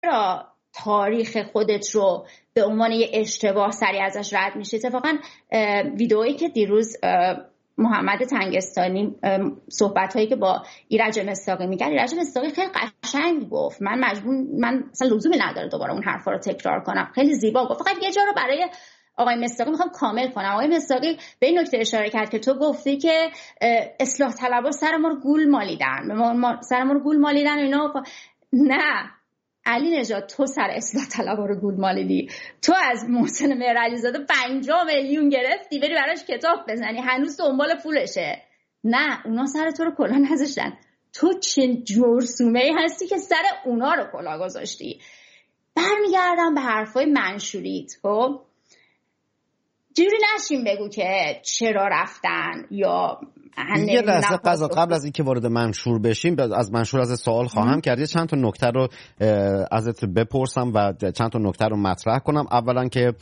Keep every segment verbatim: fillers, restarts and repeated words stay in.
چرا تاریخ خودت رو به عنوان یه اشتباه سریع ازش رد میشه؟ اتفاقا ویدئویی که دیروز محمد تنگستانی صحبت هایی که با ایرج مصداقی میکرد، ایرج مصداقی خیلی قشنگ گفت، من مجبور من مثلا لزومی نداره دوباره اون حرفا رو تکرار کنم، خیلی زیبا گفت. فقط یه جا رو برای آقای مصداقی میخوام کامل کنم. آقای مصداقی به این نکته اشاره کرد که تو گفتی که اصلاح طلبا سر ما رو گول مالیدن، ما سر ما رو گول مالیدن و اینا. نه علی نژاد، تو سر اصلاح طلبا رو گول مالیدی. تو از محسن مهرعلی زاده پنجاه میلیون گرفتی بری براش کتاب بزنی، هنوز دنبال پولشه. نه، اونا سر تو رو کلاه نذاشتن. تو چه جرثومه‌ای هستی که سر اونا رو کلاه گذاشتی. برمیگردم به حرفای منشوریت. خب جوری نشیم بگو که چرا رفتن یا یه لحظه قضا قبل از اینکه وارد منشور بشیم از منشور از سوال خواهم کرد. چند تا نکته رو ازت بپرسم و چند تا نکته رو مطرح کنم. اولا که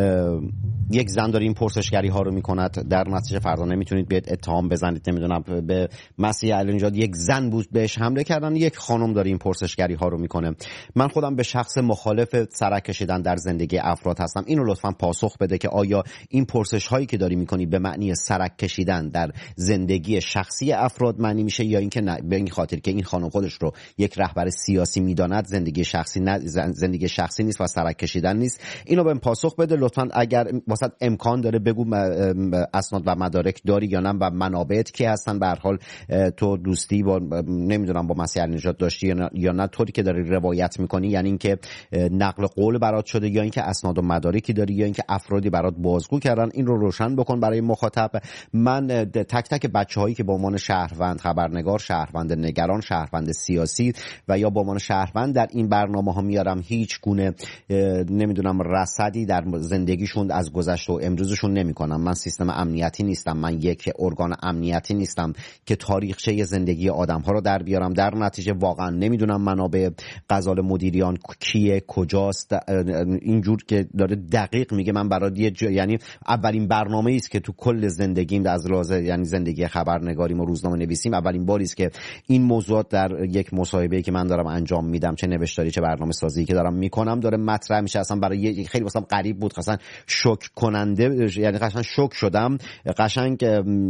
یک زن داره این پرسشگری ها رو میکند، در نتیجه فردا نمیتونید بیاید اتهام بزنید نمیدونم به مسیح علی نژاد یک زن بود بهش حمله کردن، یک خانم داره این پرسشگری ها رو میکنه. من خودم به شخص مخالف سرک کشیدن در زندگی افراد هستم. اینو لطفاً پاسخ بده که آیا این پرسش هایی که داری میکنی به معنی سرک کشیدن در زندگی شخصی افراد معنی میشه یا اینکه نه به این خاطر که این خانم خودش رو یک رهبر سیاسی میداند زندگی شخصی نه زندگی شخصی نیست و سرک کشیدن نیست؟ اینو بهم پاسخ بده لطفاً. اگر واسط امکان داره بگو اسناد و مدارک داری یا نه و منابعت کی هستن. به هر حال تو دوستی با نمیدونم با مسیح علی نژاد داشتی یا نه، طوری که داری روایت میکنی یعنی اینکه نقل قول برات شده یا اینکه اسناد و مدارکی داری یا اینکه افرادی برات بازگو کردن. این رو روشن بکن برای مخاطب. من تک تک بچه‌هایی که به عنوان شهروند، خبرنگار، شهروند نگران، شهروند سیاسی و یا به عنوان شهروند در این برنامه‌ها میارم، هیچ گونه نمیدونم رصدی در زندگیشون از گذشته و امروزشون نمی‌کنم. من سیستم امنیتی نیستم، من یک ارگان امنیتی نیستم که تاریخچه زندگی آدم‌ها رو در بیارم. در نتیجه واقعا نمیدونم منابع غزال مدیریان کیه، کجاست. اینجور که داره دقیق میگه من برای یه ج... یعنی اولین برنامه‌ای است که تو کل زندگیم از لحاظ یعنی زندگی خبرنگاریم و روزنامه نویسیم اولین باری است که این موضوعات در یک مصاحبه‌ای که من دارم انجام میدم، چه نوشتاری چه برنامه‌سازی که دارم میکنم، داره مطرح میشه. اصلا برای خیلی واسم غریب بود، اصلا شوک کننده، یعنی قشنگ شوک شدم. قشنگ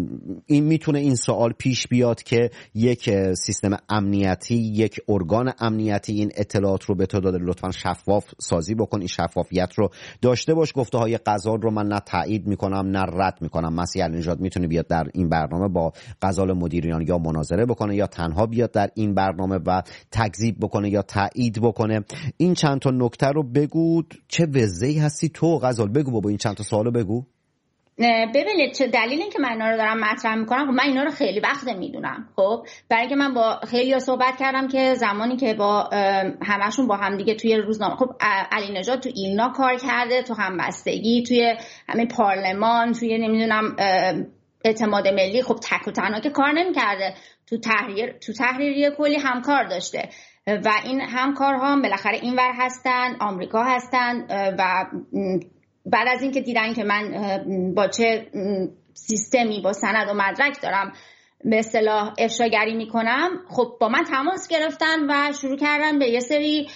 این میتونه این سوال پیش بیاد که یک سیستم امنیتی، یک ارگان امنیتی این اطلاعات رو به تو داده، لطفاً شفاف سازی بکن، این شفافیت رو داشته باش. گفته های غزال رو من نه تایید میکنم نه رد میکنم. مسیح علی نژاد میتونه بیاد در این برنامه با غزال مدیریان یا مناظره بکنه یا تنها بیاد در این برنامه و تکذیب بکنه یا تایید بکنه. این چند تا نکته رو بگو. چه وضعی هستی تو غزال؟ بگو بابا این چند تا سوالو بگو. ببینید چه دلیل این که من اینا رو دارم مطرح میکنم، من اینا رو خیلی وقت میدونم. خب برای اینکه من با خیلی‌ها صحبت کردم که زمانی که با همشون با هم دیگه توی روزنامه، خب علی نژاد تو ایلنا کار کرده، تو همبستگی، توی همین پارلمان، توی نمیدونم اعتماد ملی، خب تک و تنها که کار نمی‌کرده، تو تحریر تو تحریریه کلی همکار داشته و این همکارها هم بالاخره اینور هستن، آمریکا هستن و بعد از اینکه دیدن که من با چه سیستمی با سند و مدرک دارم به اصطلاح افشاگری میکنم، خب با من تماس گرفتن و شروع کردن به یه سری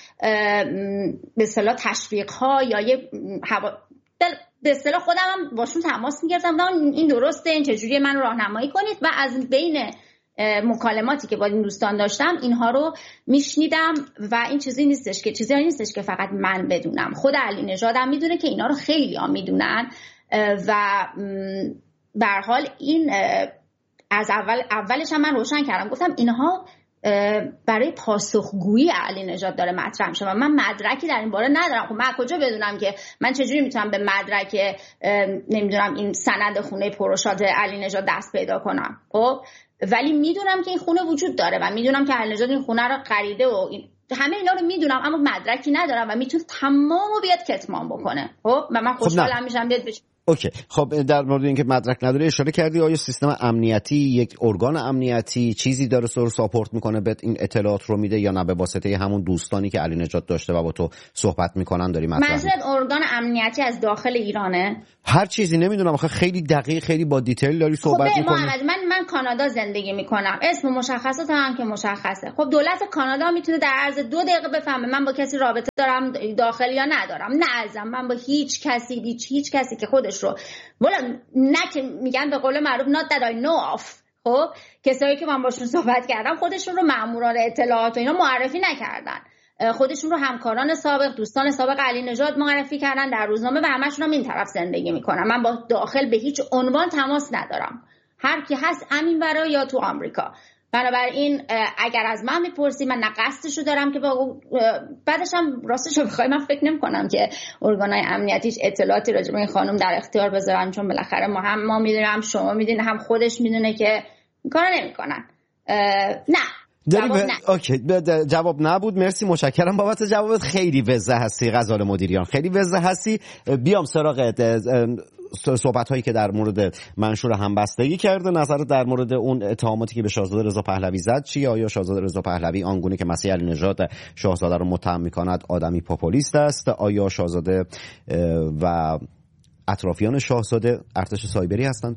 به اصطلاح تشویق ها یا یه هوا... به اصطلاح خودم هم باشون تماس میگرفتم این درسته، این چجوری من راهنمایی کنید و از بین مکالماتی که با این دوستان داشتم اینها رو میشنیدم و این چیزی نیستش که چیزی نیستش که فقط من بدونم، خود علی نژاد هم میدونه که اینا رو خیلی ها میدونن و به هر حال این از اول اولش هم من روشن کردم، گفتم اینها برای پاسخگویی علی نژاد داره مطرح میشه و من مدرکی در این باره ندارم. خب من کجا بدونم که من چجوری میتونم به مدرک نمیدونم این سند خونه پروشات علی نژاد دست پیدا کنم؟ خب ولی میدونم که این خونه وجود داره و میدونم که علی نژاد این خونه رو خریده و این همه اینا رو میدونم، اما مدرکی ندارم و میتونه تمامو بیاد کتمان بکنه. خب و من خوشحالم میشم بیاد بشه. اوکی، خب در مورد اینکه مدرک نداره اشاره کردی، آیا سیستم امنیتی، یک ارگان امنیتی چیزی داره سر ساپورت میکنه به این اطلاعات رو میده یا نه به واسطه همون دوستانی که علی نژاد داشته و با تو صحبت میکنن داری مطرح؟ منظورت ارگان امنیتی از داخل ایرانه؟ هر چیزی نمیدونم، آخه خیلی دقیق خیلی با دیتیل داری صحبت خب میکنی. من من کانادا زندگی میکنم، اسم مشخصات هم که مشخصه. خب دولت کانادا میتونه در عرض دو دقیقه بفهمه من با کسی رابطه دارم داخلی یا ندارم. نه ازم، من با هیچ کسی هیچ هیچ کسی که خودش رو ولی نه که میگن به قول معروف not that I know of، خب کسایی که من باشون صحبت کردم خودشون رو ماموران اطلاعات و اینا معرفی نکردن، خودشون رو همکاران سابق، دوستان سابق علی نژاد معرفی کردن در روزنامه و همشون هم این طرف زندگی میکنن. من با داخل به هیچ عنوان تماس ندارم، هر کی هست همین برا یا تو آمریکا. بنابراین اگر از من میپرسی من نه قصدشو دارم که با بعدش هم راستشو بخوای من فکر نمی‌کنم که ارگان‌های امنیتیش اطلاعاتی راجع به این خانم در اختیار بذارن، چون بالاخره ما هم ما میدونیم هم شما میدونید هم خودش میدونه که این کارو نمی‌کنن. نه جواب نه. اوکی جواب نبود. مرسی، متشکرم بابت جوابت. خیلی وضع هستی غزال مدیریان، خیلی وضع هستی. بیام سراغ صحبت هایی که در مورد منشور همبستگی کرده. نظرت در مورد اون اتهاماتی که به شاهزاده رضا پهلوی زد چیه؟ آیا شاهزاده رضا پهلوی آنگونه که مسیح علی نژاد شاهزاده رو متهم می‌کند آدمی پاپولیست است؟ آیا شاهزاده و اطرافیان شاهزاده ارتش سایبری هستند؟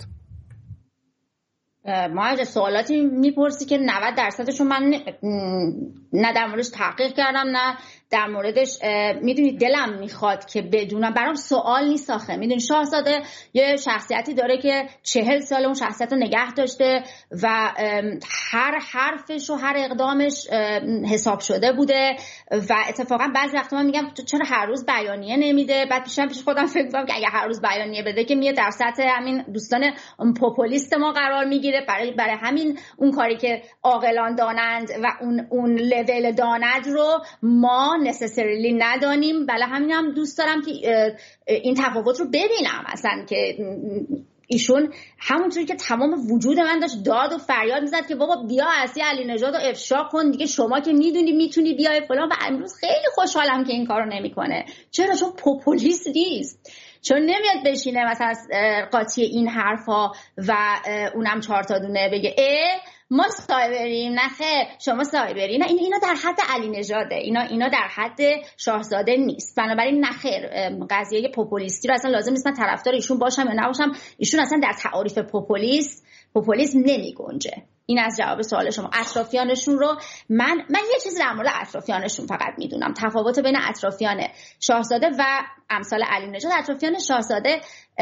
ما از سوالاتی میپرسی که نود درصدشون من نه در موردش تحقیق کردم نه در موردش میدونی دلم میخواد که بدونم، برام سوال نیست آخه. میدونی شاهزاده یه شخصیتی داره که چهل سال اون شخصیت رو نگه داشته و هر حرفش و هر اقدامش حساب شده بوده و اتفاقا بعضی وقتا من میگم چرا هر روز بیانیه نمیده؟ بعد پیشم پیش خودم فکر میکنم که اگه هر روز بیانیه بده که میاد در سطح همین دوستان پوپولیست ما قرار میگیره. برای برای همین اون کاری که عاقلان دانند و اون اون لول داند رو ما نسسریلی ندانیم. بله همین هم دوست دارم که این تفاوت رو ببینم، اصلا که ایشون همونطوری که تمام وجود من داشت داد و فریاد میزد که بابا بیا اصلی علی نژاد رو افشا کن دیگه، شما که میدونی میتونی بیای فلان، و امروز خیلی خوشحالم که این کارو نمیکنه. چرا؟ چون پوپولیست نیست، چون نمیاد بشینه مثلا قاطی این حرفا و اونم چهار تا دونه بگه اه ما سایبریم، نه خیر شما سایبری، نه اینا در حد علی نژاده، اینا اینا در حد شاهزاده نیست. بنابراین نه خیر، قضیه پوپولیستی رو اصلا لازم نیست من طرفدار ایشون باشم یا نباشم، ایشون اصلا در تعاریف پوپولیست پوپولیسم نمیگنجه. این از جواب سوال شما. اطرافیانشون رو من من یه چیزی در مورد اطرافیانشون فقط میدونم، تفاوت بین اطرافیان شاهزاده و امثال علی نژاد. اطرافیان شاهزاده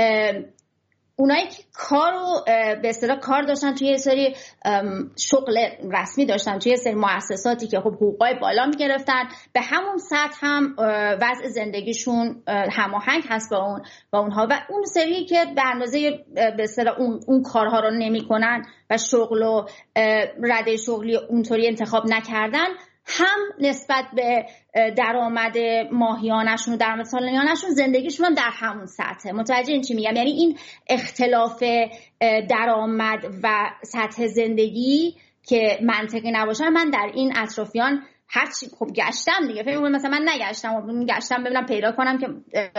اونایی که کارو به اصطلاح کار داشتن توی یه سری شغل رسمی داشتن توی یه سری مؤسساتی که خب حقوقای بالا میگرفتن، به همون سطح هم وضع زندگیشون هماهنگ هست با اون با اونها، و اون سری که به اندازه به اصطلاح اون اون کارها رو نمیکنن و شغل و رده شغلی اونطوری انتخاب نکردن، هم نسبت به درآمد ماهیانشون و درآمد سالیانشون زندگیشون هم در همون سطحه. متوجه این چی میگم؟ یعنی این اختلاف درآمد و سطح زندگی که منطقی نباشه من در این اطرافیان هرچی خب گشتم دیگه، فکر کنم مثلا من نگشتم گشتم ببینم پیدا کنم که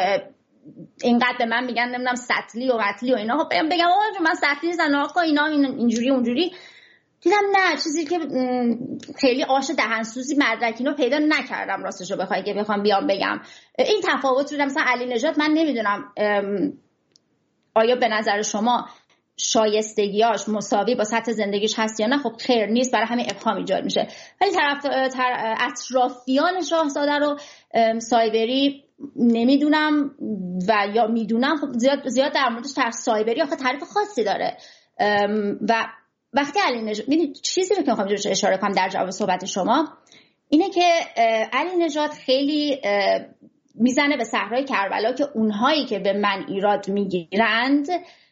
اینقدر به من میگن نمیدونم سطلی و قتلی و اینا، خب بگم آقا من سطلی نیستم آقا اینا اینجوری اونجوری، دیدم نه چیزی که خیلی آش دهنسوزی مدرکینو پیدا نکردم راستشو بخوای که بخوام بیام بگم این تفاوت رو. مثلا علی نژاد من نمیدونم آیا به نظر شما شایستگیاش مساوی با سطح زندگیش هست یا نه؟ خب خیر نیست، برای همین ابهام ایجاد میشه. ولی طرف اطرافیان شاهزاده رو سایبری نمیدونم و یا میدونم، خب زیاد زیاد در موردش طرف سایبری آخه تعریف خاصی داره و وقتی علی نژاد ببینید چیزی رو که میخوام روش اشاره کنم در جواب صحبت شما اینه که علی نژاد خیلی میزنه به صحرای کربلا که اونهایی که به من ایراد میگیرند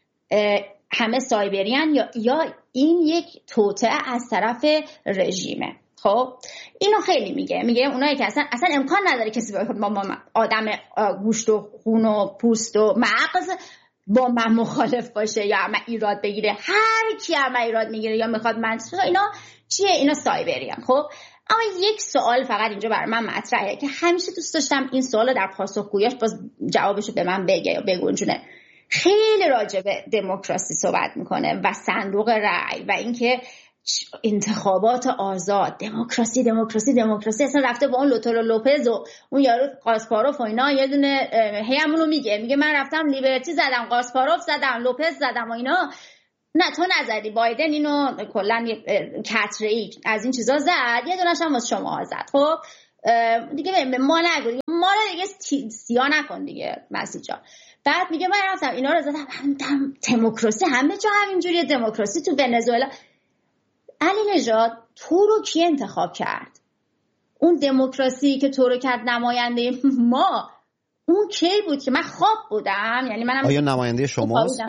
همه سایبریان یا یا این یک توطئه از طرف رژیمه. خب اینو خیلی میگه میگه اونایی که اصلا اصلا امکان نداره کسی با ما آدم گوشت و خون و پوست و مغز با من مخالف باشه یا من ایراد بگیره. هر کی من ایراد میگیره یا میخواد من اینا چیه؟ اینا سایبریان. خب اما یک سوال فقط اینجا برای من مطرحه که همیشه دوست داشتم این سوالو در پاسخگوییش باز جوابشو به من بگه یا بگنجونه. خیلی راجع به دموکراسی صحبت میکنه و صندوق رأی و اینکه انتخابات آزاد، دموکراسی دموکراسی دموکراسی اصلا رفته با اون لوتورو لوپز و اون یارو قاسپاروف و اینا یه دونه هی همونو میگه میگه من رفتم لیبرتی زدم، قاسپاروف زدم، لوپز زدم و اینا. نه تو نزدی، بایدن اینو کلا کتره‌ای از این چیزا زد، یه دونش هم واسه شما زد. خب دیگه ما نگو، ما رو دیگه سیا نکن دیگه مسیجا. بعد میگه من رفتم اینا رو زدم، دموکراسی همه جا همینجوریه، دموکراسی تو ونزوئلا. علی نژاد تو رو کی انتخاب کرد؟ اون دموکراسی که تو رو کرد نماینده ما، اون کی بود که من خواب بودم؟ یعنی منم آیا نماینده شماست؟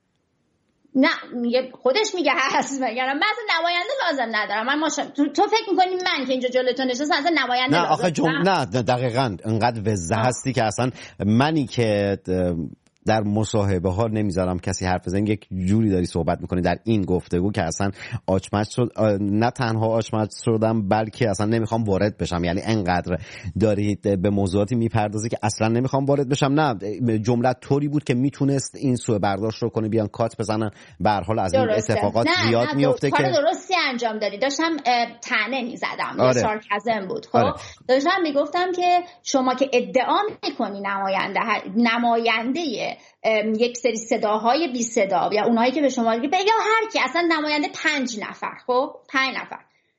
نه میگه خودش میگه هست، میگم من اصلا نماینده لازم ندارم. من ماشا... تو, تو فکر میکنی من که اینجا جلوی تو نشستم اصلا نماینده نه لازم؟ آخه جم... نه دقیقاً انقدر وزه هستی که اصلا منی که در مصاحبه ها نمیذارم کسی حرف بزنه، یک جوری داری صحبت میکنی در این گفتگو که اصلا آچمچ شد. نه تنها آچمچ شدم بلکه اصلا نمیخوام وارد بشم. یعنی انقدر دارید به موضوعاتی میپردازی که اصلا نمیخوام وارد بشم. نه جمله طوری بود که میتونست این سوء برداشت رو کنه، بیان کات بزنن. به هر حال از این اتفاقات زیاد میفته که کار درستی انجام دادی. داشتم طعنه میزدم، آره. یه سارکازم بود. خب آره. داشتم میگفتم که شما که ادعا میکنی نماینده نماینده یک سری صداهای بی صدا یا اونایی که به شما میگه یا هر کی، اصلا نماینده پنج نفر، خب پنج نفر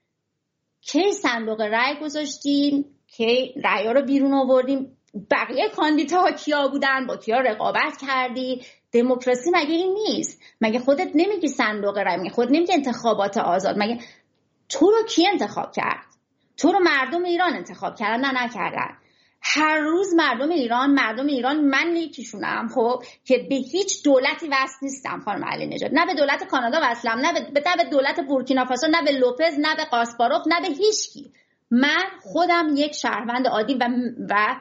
کی صندوق رای گذاشتیم، کی رای‌ها رو بیرون آوردیم، بقیه کاندیداها کیا بودن، با کیا رقابت کردی؟ دموکراسی مگه این نیست؟ مگه خودت نمیگی صندوق رای، مگه خودت نمیگی انتخابات آزاد؟ مگه تو رو کی انتخاب کرد؟ تو رو مردم ایران انتخاب کردن؟ نه نکردن. هر روز مردم ایران مردم ایران من یکیشونم خب که به هیچ دولتی وصل نیستم خانم علی نژاد، نه به دولت کانادا وصلم، نه به نه به دولت بورکینافاسو، نه به لوپز، نه به قاسپاروف، نه به هیچکی. من خودم یک شهروند عادی و و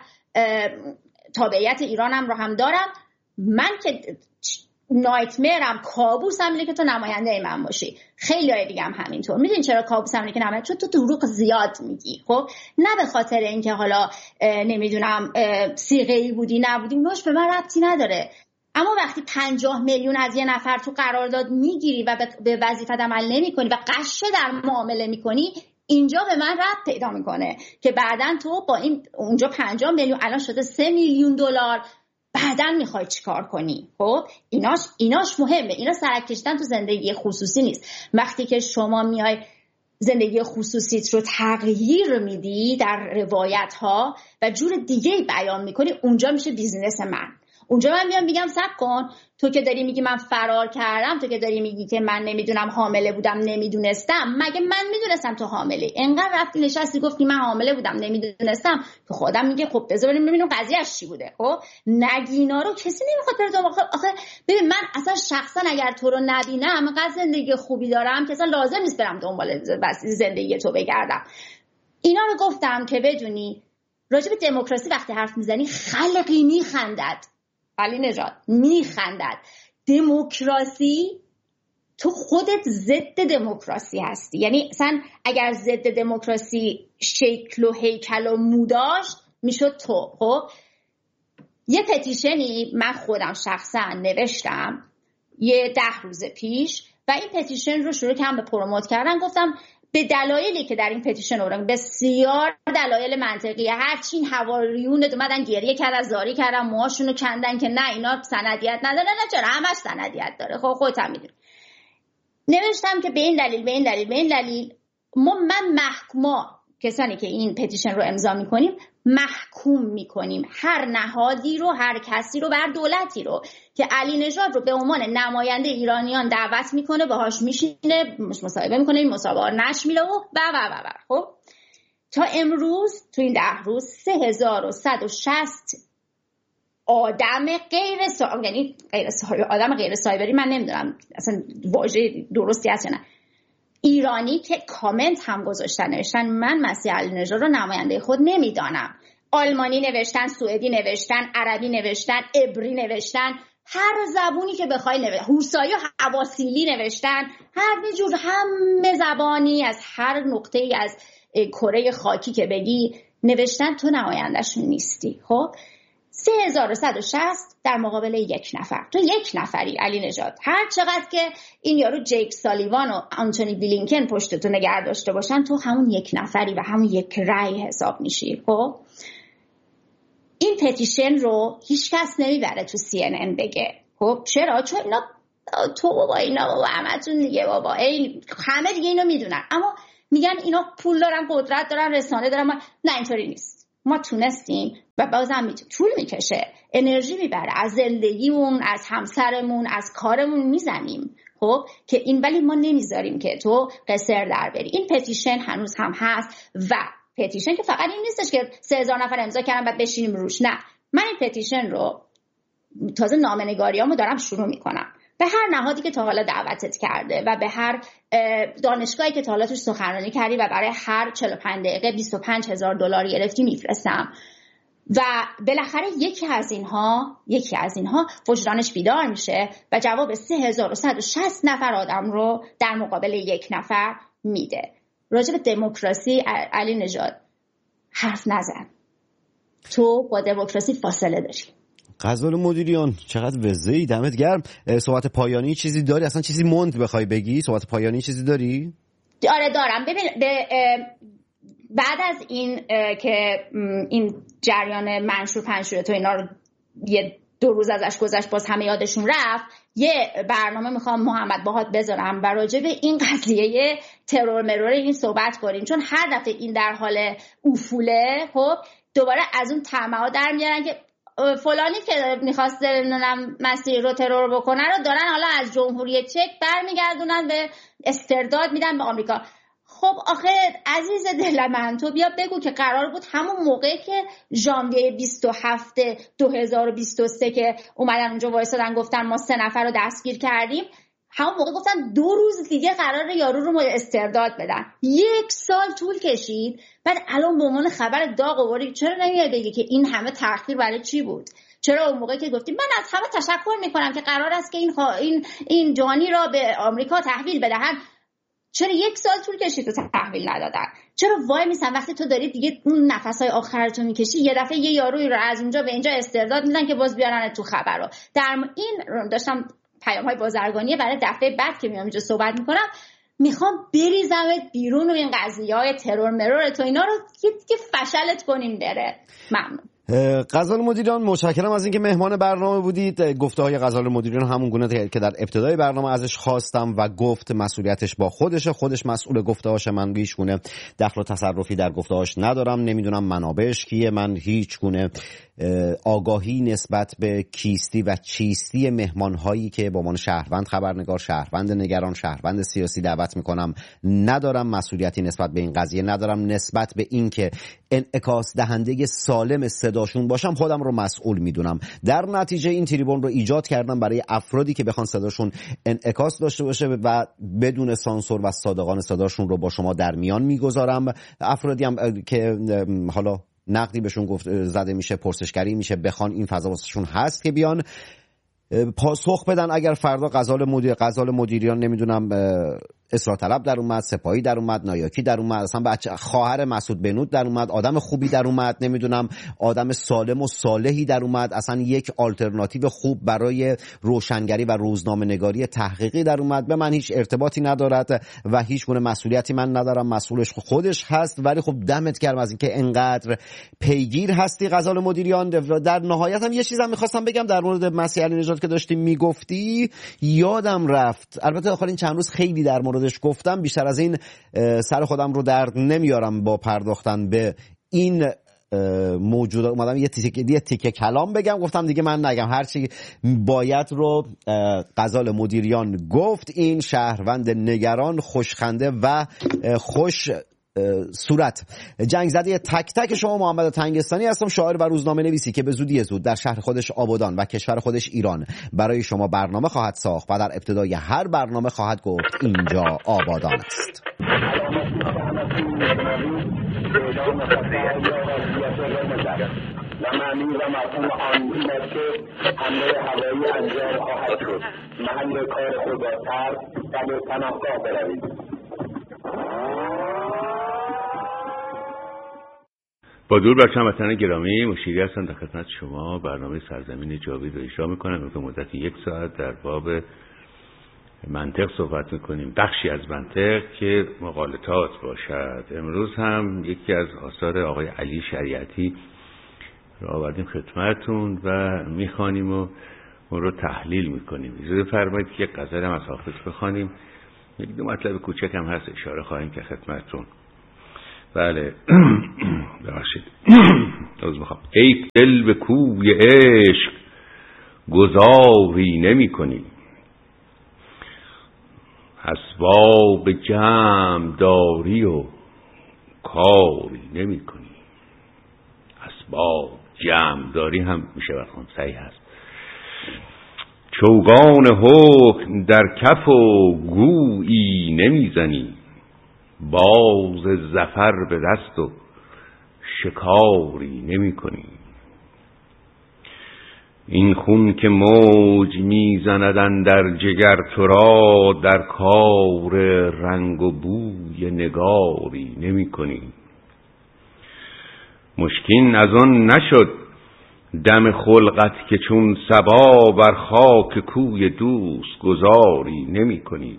تابعیت ایرانم رو هم دارم. من که نایتمرم، کابوسم اینه که تو نماینده من باشی. خیلی های دیگه هم همینطور. میدونی چرا کابوسم اینه که نماینده؟ چون تو دروغ زیاد میگی. خب نه به خاطر اینکه حالا نمیدونم صیغه‌ای بودی نبودی، اوناش به من ربطی نداره. اما وقتی پنجاه میلیون از یه نفر تو قرارداد میگیری و به وظیفت عمل نمیکنی و قشه در معامله میکنی، اینجا به من ربط پیدا میکنه که بعدن تو با این اونجا پنجاه میلیون الان شده سه میلیون دلار، بعداً میخوای چیکار کنی؟ خب ایناش ایناش مهمه. اینا سرک کشیدن تو زندگی خصوصی نیست. وقتی که شما میای زندگی خصوصیت رو تغییر میدی در روایت ها و جور دیگه بیان میکنی، اونجا میشه بیزینس من. اونجا من میام میگم صبر کن، تو که داری میگی من فرار کردم، تو که داری میگی که من نمیدونم حامله بودم نمیدونستم، مگه من میدونستم تو حامله؟ انقدر رفتی نشستی گفتی من حامله بودم نمیدونستم، تو خودم میگه خب بذار بریم ببینیم قضیهش چی بوده. خب نگینا رو کسی نمیخواد بره تو. آخه ببین من اصلا شخصا اگر تو رو نبینم انقدر زندگی خوبی دارم که اصلا لازم نیست برم دنبال زندگی تو بگردم. اینا رو گفتم که بدونی راجع به دموکراسی وقتی حرف میزنی خلقی میخندد. علی نژاد میخندد. دموکراسی تو خودت ضد دموکراسی هستی. یعنی اصلا اگر ضد دموکراسی شکل و هیکل و مو داشت میشد تو. خب یه پتیشنی من خودم شخصا نوشتم یه ده روز پیش و این پتیشن رو شروع کردم به پروموت کردن. گفتم به دلایلی که در این پتیشن آوردن، بسیار دلایل منطقیه، هرچی این حواریون اومدن گریه کردن، زاری کردن، موهاشون رو کندن که نه اینا سندیت نداره. نه چرا همش سندیت داره. خب خودت هم میدونی. نوشتم که به این دلیل به این دلیل به این دلیل ما من محکوما کسانی که این پتیشن رو امضا میکنیم محکوم میکنیم هر نهادی رو، هر کسی رو، بر دولتی رو که علی نژاد رو به عنوان نماینده ایرانیان دعوت میکنه، باهاش میشینه، مصاحبه میکنه، این مصاحبه نشر میده و و و و خب تا امروز تو این ده روز سه هزار و صد و شصت آدم غیر سا... یعنی غیر سا... آدم غیر سایبری، من نمیدونم اصلا واژه درستی هست یا نه، ایرانی که کامنت هم گذاشتن، نوشتن من مسیح علی نژاد رو نماینده خود نمیدانم. آلمانی نوشتن، سوئدی نوشتن، عربی نوشتن، عبری نوشتن، هر زبونی که بخوای نوشتن، هوسایی و حواسیلی نوشتن، هر جور همه زبانی از هر نقطه ای از کره خاکی که بگی نوشتن، تو نمایندهشون نیستی. خب سه هزار و صد و شصت در مقابل یک نفر. تو یک نفری علی نژاد. هر چقدر که این یارو جیک سالیوان و آنتونی بلینکن پشت تو نگه داشته باشن، تو همون یک نفری و همون یک رأی حساب میشی. خب این پتیشن رو هیچ کس نمیبره تو سی ان ان بگه. خب چرا؟ چون اینا تو بابا اینا بابا همتون دیگه بابا این همه دیگه اینو میدونن، اما میگن اینا پول دارن، قدرت دارن، رسانه دارن. ما نه، اینطوری نیست. ما تونستیم و بازم میتونیم. طول میکشه، انرژی میبره از زندگیمون، از همسرمون، از کارمون میزنیم. خب که این، ولی ما نمیذاریم که تو قصر در بری. این پتیشن هنوز هم هست و پتیشن که فقط این نیستش که سه هزار نفر امضا کردن بعد بشینیم روش. نه، من این پتیشن رو تازه نامه‌نگاریامو دارم شروع میکنم به هر نهادی که تا حالا دعوتت کرده و به هر دانشگاهی که تا حالا توش سخنرانی کردی و برای هر چهل و پنج دقیقه بیست و پنج هزار دلار گرفتی میفرستم و بالاخره یکی از اینها یکی از اینها وجدانش بیدار میشه و جواب سه هزار و صد و شصت نفر آدم رو در مقابل یک نفر میده. راجع به دموکراسی علی نژاد حرف نزن. تو با دموکراسی فاصله داری. غزال مدیریان چقدر وزه‌ای، دمت گرم. صحبت پایانی چیزی داری؟ اصلا چیزی موند بخوای بگی؟ صحبت پایانی چیزی داری؟ آره دارم. ببین به بعد از این که این جریان منشور پنشور تو اینا رو یه دو روز ازش گذشت، باز همه یادشون رفت، یه برنامه میخوام محمد باهات بذارم و راجع به این قضیه ترور مرور این صحبت کنیم، چون هر دفعه این در حال افوله خب دوباره از اون طمعا در میارن که فلانی که میخواست نونم مسیر رو ترور بکنه رو دارن حالا از جمهوری چک برمیگردونن به استرداد میدن به آمریکا. خب آخه عزیز دل من، تو بیا بگو که قرار بود همون موقعی که ژانویه بیست و هفت دو هزار و بیست و سه که اومدن اونجا وایسادن گفتن ما سه نفر رو دستگیر کردیم، همون موقع گفتن دو روز دیگه قراره یارو رو استرداد بدن. یک سال طول کشید، بعد الان به عنوان خبر داغ آوردی. چرا نمیای بگی که این همه تأخیر برای چی بود؟ چرا اون موقعی که گفتیم من از همه تشکر میکنم که قرار است که این خوا... این این جانی را به آمریکا تحویل بدهن، چرا یک سال طول کشید تو تحویل ندادن؟ چرا وای میسن وقتی تو داری دیگه اون نفسای آخرتو میکشی یه دفعه یه یارویی رو از اونجا به اینجا استرداد میدن که باز بیارن تو خبر رو؟ در این داشتم پیام‌های بازرگانی برای دفعه بعد که میام اینجا صحبت میکنم، میخوام بریزمت بیرون و این قضیه‌های ترور مرور تو اینا رو که فشلت کنیم بره. ممنون. غزال مدیریان متشکرم از اینکه مهمان برنامه بودید. گفته های غزال مدیریان همون گونه که در ابتدای برنامه ازش خواستم و گفت مسئولیتش با خودشه، خودش مسئول گفته هاشه. من هیچ گونه دخل و تصرفی در گفته هاش ندارم، نمیدونم منابعش کیه، من هیچ گونه آگاهی نسبت به کیستی و چیستی مهمان هایی که با من شهروند خبرنگار، شهروند نگران، شهروند سیاسی دعوت میکنم ندارم. مسئولیتی نسبت به این قضیه ندارم. نسبت به این که انعکاس دهنده سالم صداشون باشم خودم رو مسئول میدونم. در نتیجه این تریبون رو ایجاد کردم برای افرادی که بخوان صداشون انعکاس داشته باشه و بدون سانسور و صادقانه صداشون رو با شما در میان میگذارم. افرادی هم که حالا نقدی بهشون گفت زده میشه، پرسشگری میشه، بخوان این فضا واسهشون هست که بیان پاسخ بدن. اگر فردا غزال مدیر غزال مدیریان نمیدونم اصلاح طلب در اومد، سپاهی در اومد، نایاکی در اومد، اصلا بچه خواهر مسعود بنود در اومد، آدم خوبی در اومد، نمیدونم آدم سالم و صالحی در اومد، اصلا یک آلترناتیو خوب برای روشنگری و روزنامه نگاری تحقیقی در اومد، به من هیچ ارتباطی ندارد و هیچ گونه مسئولیتی من ندارم. مسئولش خودش هست. ولی خب دمت گرم از اینکه انقدر پیگیر هستی غزال مدیریان. در نهایت هم یه چیزم می‌خواستم بگم در مورد مسیح علی نژاد که داشتیم میگفتی، یادم رفت. البته آخر این چند روز خیلی در مورد گفتم، بیشتر از این سر خودم رو درد نمیارم با پرداختن به این موجود. اومدم یه تیکه یه تیکه کلام بگم، گفتم دیگه من نگم، هرچی باید رو غزال مدیریان گفت. این شهروند نگران، خوشخنده و خوش صورت جنگ زده تک تک شما محمد تنگستانی هستم، شاعر و روزنامه نویسی که به زودی زود در شهر خودش آبادان و کشور خودش ایران برای شما برنامه خواهد ساخت و در ابتدای هر برنامه خواهد گفت اینجا آبادان است. و معنی و مفهوم آن این است که حمله هوایی انجام خواهد شد. محل کار خود را ترک و به پناهگاه بروید. با درود بر هموطنان گرامی، مشیری هستم در خدمت شما. برنامه سرزمین جاوید رو اجرا میکنم به مدت یک ساعت در باب منطق صحبت میکنیم، بخشی از منطق که مقالطات باشد. امروز هم یکی از آثار آقای علی شریعتی رو آوردیم خدمتون و میخوانیم و اون رو تحلیل میکنیم. اجازه فرمایید که یک غزل هم از حافظ بخوانیم، یک دو مطلب کوچک هم هست اشاره خواهیم که خدمتتون. بله ببخشید عذر میخوام. ای دل به کوی عشق گذاری نمی کنی، اسباب جمع داری و کاری نمی کنی. اسباب جمع داری هم میشه بخوام صحیح هست. چوگان حکم در کف و گویی نمیزنی، باز ظفر به دست و شکاری نمی کنی. این خون که موج میزند اندر جگر تو را، در کار رنگ و بوی نگاری نمی کنی. مشکین از آن نشد دم خلقت که چون صبا، بر خاک کوی دوست گذاری نمی کنی.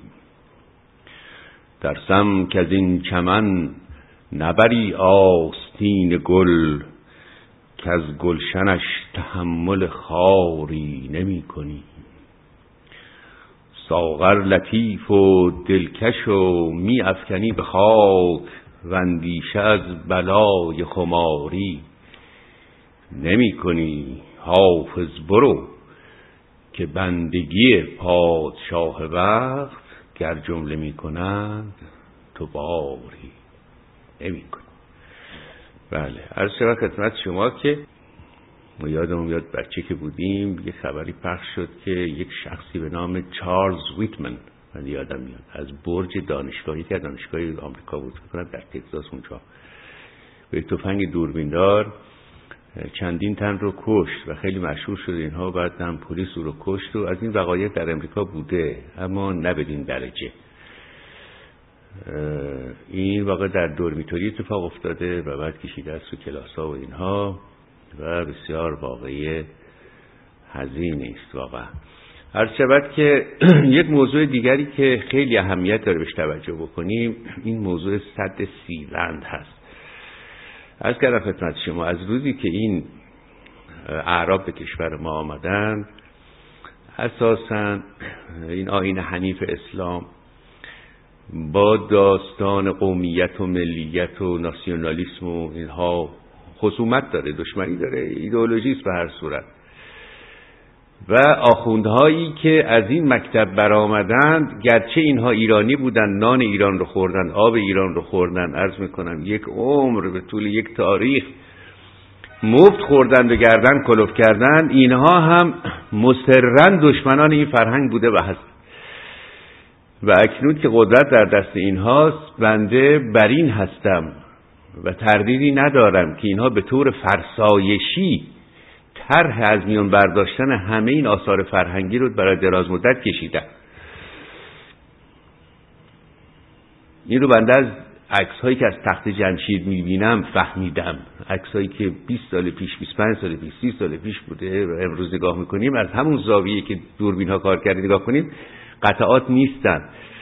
ترسم که از این چمن نبری آستین گل، که از گلشنش تحمل خاری نمی کنی. ساغر لطیف و دلکش و می افکنی به خاک، و اندیشه از بلای خماری نمی کنی. حافظ برو که بندگی پادشاه وقت، گر جمله می کنند تو باری نمی کنی. بله عرض شود خدمت شما که ما یادمون میاد بچه که بودیم یه خبری پخش شد که یک شخصی به نام چارلز ویتمن، من یادم میاد، از برج دانشگاهی که دانشگاهی آمریکا بود فکر کنم در تگزاس اونجا، به تفنگ دوربیندار چندین تن رو کشت و خیلی مشهور شد اینها. بعد هم پلیس او رو کشت و از این وقایع در امریکا بوده اما نه بدین درجه. این واقع در دورمیتوری اتفاق افتاده و بعد کشیده است تو کلاس‌ها و اینها و بسیار واقعی حزینی است واقعا. عرض شود که یک موضوع دیگری که خیلی اهمیت داره بهش توجه بکنیم این موضوع سد سیلند هست. عرض کردم خدمت شما از روزی که این اعراب به کشور ما آمدن، اساساً این آیین حنیف اسلام با داستان قومیت و ملیت و ناسیونالیسم و اینها خصومت داره، دشمنی داره، ایدئولوژی است به هر صورت. و آخوندهایی که از این مکتب برآمدند، گرچه اینها ایرانی بودن، نان ایران رو خوردن، آب ایران رو خوردن، عرض میکنم یک عمر به طول یک تاریخ مفت خوردن و گردن کلوف کردن، اینها هم مصررن دشمنان این فرهنگ بوده و هست. و اکنون که قدرت در دست اینهاست، بنده بر این هستم و تردیدی ندارم که اینها به طور فرسایشی طرح از میان برداشتن همه این آثار فرهنگی رو برای دراز مدت کشیدن. این رو بنده از عکس هایی که از تخت جمشید میبینم فهمیدم. عکس هایی که بیست سال پیش، بیست و پنج سال پیش، سی سال پیش بوده و امروز نگاه میکنیم از همون زاویه‌ای که دوربین ها کار کرده نگاه کنیم، قطعات نیستن.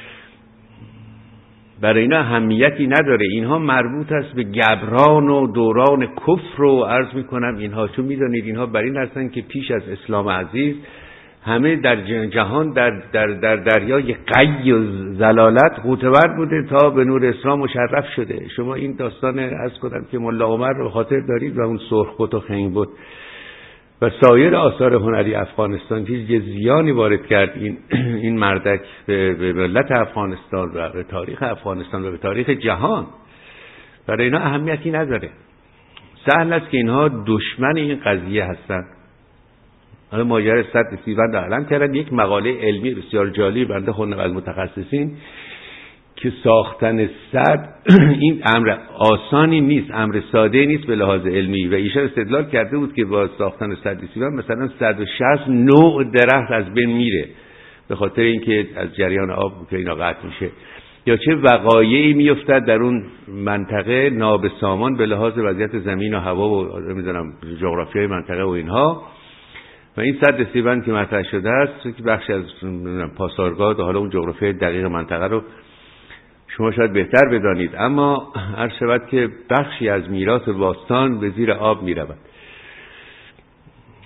برای اینا اهمیتی نداره. اینها مربوط است به گبران و دوران کفر و عرض میکنم اینها، چون میدانید اینها بر این هستن که پیش از اسلام عزیز همه در جهان در در در دریای قی و زلالت غوطه‌ور بوده تا به نور اسلام مشرف شده. شما این داستان عرض کنم که ملا عمر رو خاطر دارید و اون سرخ بت و خنگ بت و سایر آثار هنری افغانستان که زیانی وارد کرد این این مردک به, به ملت افغانستان و به تاریخ افغانستان و به تاریخ جهان. برای اینا اهمیتی نداره. سهل است که اینها دشمن این قضیه هستند. حالا ماجرای سد سیلند اعلام کردن، یک مقاله علمی بسیار جالب بنده خوندم از متخصصین که ساختن سد این امر آسانی نیست، امر ساده نیست به لحاظ علمی و ایشان استدلال کرده بود که با ساختن سد سیلند مثلا صد و شصت نوع درخت از بین میره به خاطر اینکه از جریان آب که اینا قطع میشه، یا چه وقایعی میافتد در اون منطقه نابسامان به لحاظ وضعیت زمین و هوا و نمیدونم جغرافیای منطقه و اینها. و این سد سیلند که مطرح شده است که بخش از پاسارگاد و حالا اون جغرافیای دقیق منطقه رو شما شاید بهتر بدانید، اما عرض شود که بخشی از میراث باستان به زیر آب می رود.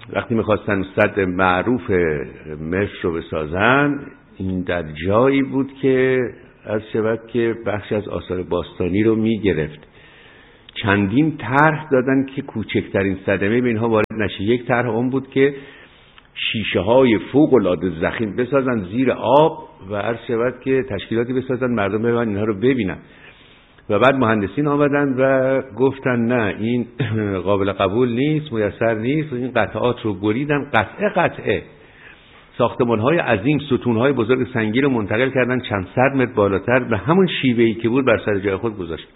وقتی میخواستن سد معروف مصر رو بسازن، این در جایی بود که از شود که بخش از آثار باستانی رو میگرفت. چندین طرح دادن که کوچکترین صدمه به اینها وارد نشه. یک طرح اون بود که شیشه های فوق العاده ضخیم بسازن زیر آب و عرض شود که تشکیلاتی بسازن مردم ببینن اینها رو ببینن. و بعد مهندسین آمدن و گفتن نه این قابل قبول نیست، میسر نیست. و این قطعات رو بریدن قطعه قطعه، ساختمان‌های عظیم، ستون‌های بزرگ سنگی رو منتقل کردن چند صد متر بالاتر به همون شیوهی که بود بر سر جای خود گذاشت.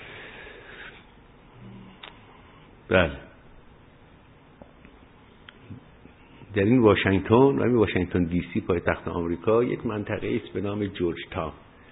بله، در این واشنگتن و این واشنگتن دی سی پایتخت آمریکا یک منطقه است به نام جورج تاون.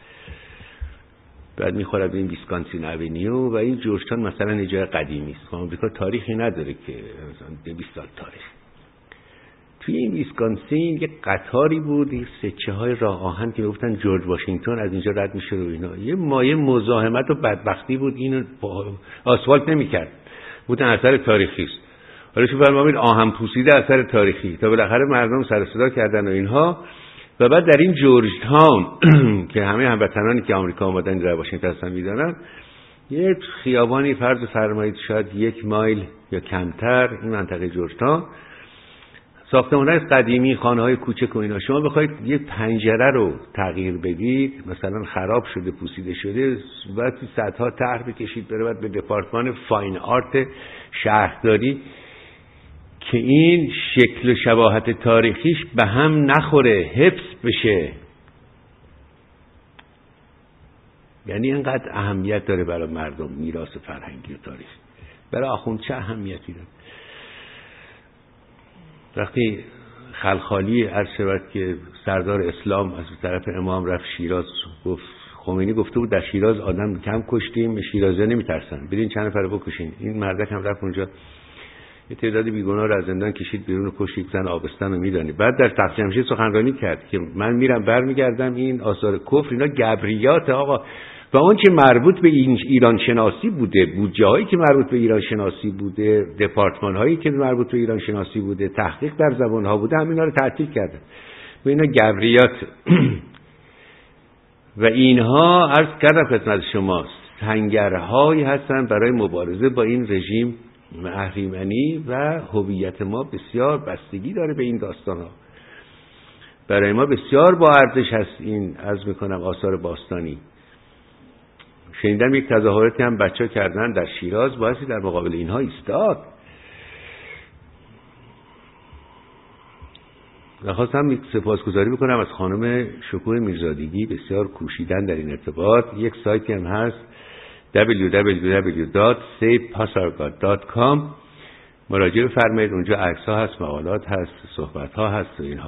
بعد میخوره به این ویسکانسین اونیو و این جورج تاون مثلا یه جای قدیمی است. آمریکا تاریخی نداره که مثلا دویست سال تاریخ. توی این ویسکانسین یک قطاری بود، یک سکه های راه آهن که میگفتن جورج واشنگتن از اینجا رد میشه رو اینا. یه مایه مزاحمت و بدبختی بود، اینو آسفالت نمیکرد. بودن اثر تاریخی است. حالا شو فرمایید آهن پوسیده اثر تاریخی تا بالاخره مردم سر صدا کردن و اینها. و بعد در این جورج تاون که همه هموطنانی که آمریکا اومدن در واشنگتن هستن میدونن، یه خیابانی فرض فرمایید شاید یک مایل یا کمتر این منطقه جورج تاون، ساختمان‌های قدیمی، خانه‌های کوچک و اینا، شما بخواید یه پنجره رو تغییر بدید، مثلا خراب شده، پوسیده شده، بعد صدها طرح بکشید بره بعد به دپارتمان فاین آرت شهرداری که این شکل و شباهت تاریخیش به هم نخوره، حفظ بشه. یعنی اینقدر اهمیت داره برای مردم میراث فرهنگی و تاریخی. برای آخوند چه اهمیتی داره؟ وقتی خلخالی عرض شود که سردار اسلام از طرف امام رفت شیراز، گفت خمینی گفته بود در شیراز آدم کم کشتیم، شیرازی‌ها نمیترسن، برین چند نفر بکشین. این مردک هم رفت اونجا یه تعداد بیگناه رو از زندان کشید بیرون و کشید، زن آبستن رو میدانی. بعد در تخت جمشید سخنرانی کرد که من میرم برمیگردم این آثار کفر اینا گبریات آقا. و اون که مربوط به این ایران شناسی بوده، بودجه هایی که مربوط به ایران شناسی بوده، دپارتمان هایی که مربوط به ایران شناسی بوده، تحقیق در زبان ها بوده، همینا رو تعطیل کردن و اینا گبریات. و اینها عرض کردم خدمت شما سنگرهایی هستن برای مبارزه با این رژیم اهریمنی و هویت ما بسیار بستگی داره به این داستان ها. برای ما بسیار با ارزش هست این عرض میکنم آثار باستانی. شنیدم یک تظاهراتی هم بچه کردن در شیراز، بایستی در مقابل اینها ایستاد. و خواستم یک سپاسگزاری بکنم از خانم شکوه میرزادگی، بسیار کوشیدن در این ارتباط. یک سایتی هم هست دبلیو دبلیو دبلیو دات سیو پاسارگاد دات کام، مراجعه بفرمایید، اونجا عکس ها هست، مقالات هست، صحبت ها هست و اینها.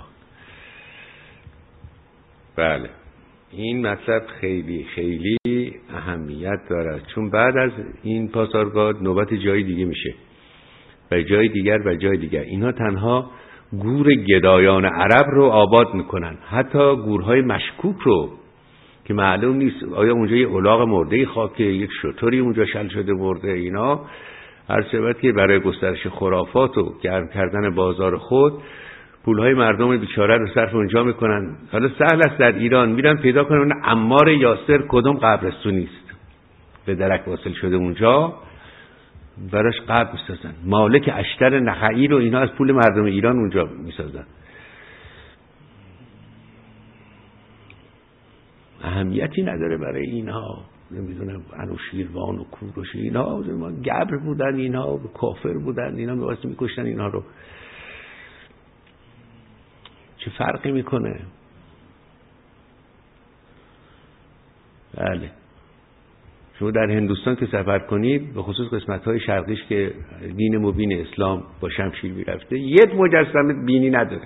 بله، این مطلب خیلی خیلی اهمیت دارد، چون بعد از این پاسارگاد نوبت جای دیگه میشه و جای دیگر و جای دیگر. اینها تنها گور گدایان عرب رو آباد میکنن، حتی گورهای مشکوک رو که معلوم نیست آیا اونجا یه الاغ مرده خاکه، یک شتری اونجا شل شده مرده، اینا هر شبت که برای گسترش خرافات و گرم کردن بازار خود پولهای مردم بیچاره رو صرف اونجا میکنن. حالا سهل است در ایران میرن پیدا کنن عمار یاسر کدوم قبرستونی است، به درک واصل شده اونجا براش قبر میسازن. مالک اشتر نخعی رو اینا از پول مردم ایران اونجا میسازن. اهمیتی نداره برای اینها، نمیدونم انوشیروان و کوروش اینا گبر بودن، اینا کافر بودن، اینا میواسطه میکشتن اینا رو. چه فرقی میکنه؟ بله، شما در هندوستان که سفر کنید، به خصوص قسمت‌های شرقیش که دین مبین اسلام با شمشیر میرفته، یک مجسمه بینی نداره.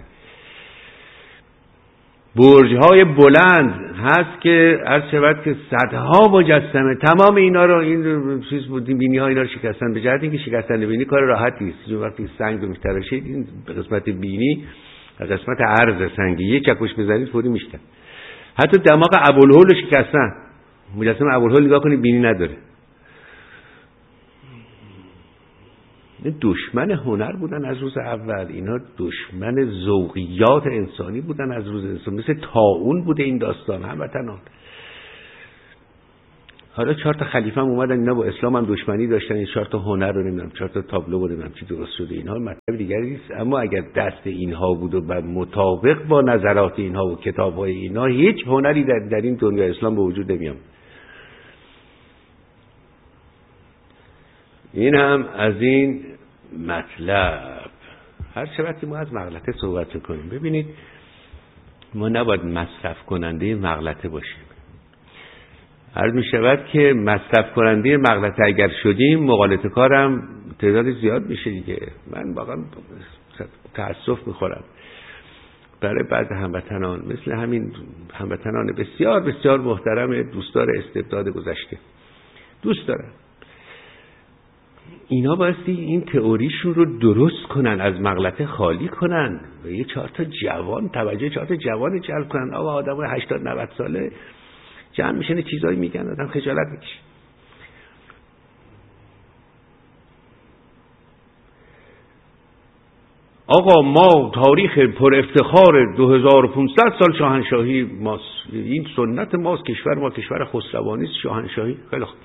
برج‌های بلند هست که عرض شود که صدها مجسمه، تمام اینا رو این چیز بود، بینی‌ها اینا رو شکستن. به جهت اینکه شکستن بینی کار راحتی است. وقتی سنگ رو می‌تراشید این به قسمت بینی و قسمت عرض سنگی یک چکش بزنید فوری میشکن. حتی دماغ ابوالهول رو شکستن. مجسمه ابوالهول نگاه کنید بینی نداره. دشمن هنر بودن از روز اول، اینا دشمن ذوقیات انسانی بودن از روز انسان، مثل طاعون بوده این داستان هموطنان. حالا چهار تا خلیفه هم اومدن اینا با اسلام هم دشمنی داشتن، این چهار تا هنر رو نمیدونم چهار تا تابلو بود نمیدونم چی درست شده، اینها مطلب دیگری نیست. اما اگر دست اینها بود و بعد مطابق با نظرات اینها و کتاب‌های اینها، هیچ هنری در, در این دنیا اسلام به وجود نمیاد. این هم از این مطلب. هر چقدر ما از مغلطه صحبت کنیم، ببینید ما نباید مصرف کننده مغلطه باشیم. عرض می شود که مصرف کننده مغلطه اگر شدیم، مغالطه کارم تعداد زیاد میشه دیگه. من واقعا تأسف میخورم برای بعض هموطنان، مثل همین هموطنان بسیار بسیار محترم دوستدار استبداد گذشته، دوست دارم اینا بایستی این تئوریشون رو درست کنن، از مغلطه خالی کنن و یه چهار تا جوان توجه چهار تا جوان جلب کنن. آقا آدمای هشتاد نود ساله جمع میشن چیزایی میگن آدم خجالت میکشه. آقا ما تاریخ پر افتخار دو هزار و پانصد سال شاهنشاهی ماست، این سنت ماست، کشور ما کشور خسروانی است، شاهنشاهی. خیلی خوب،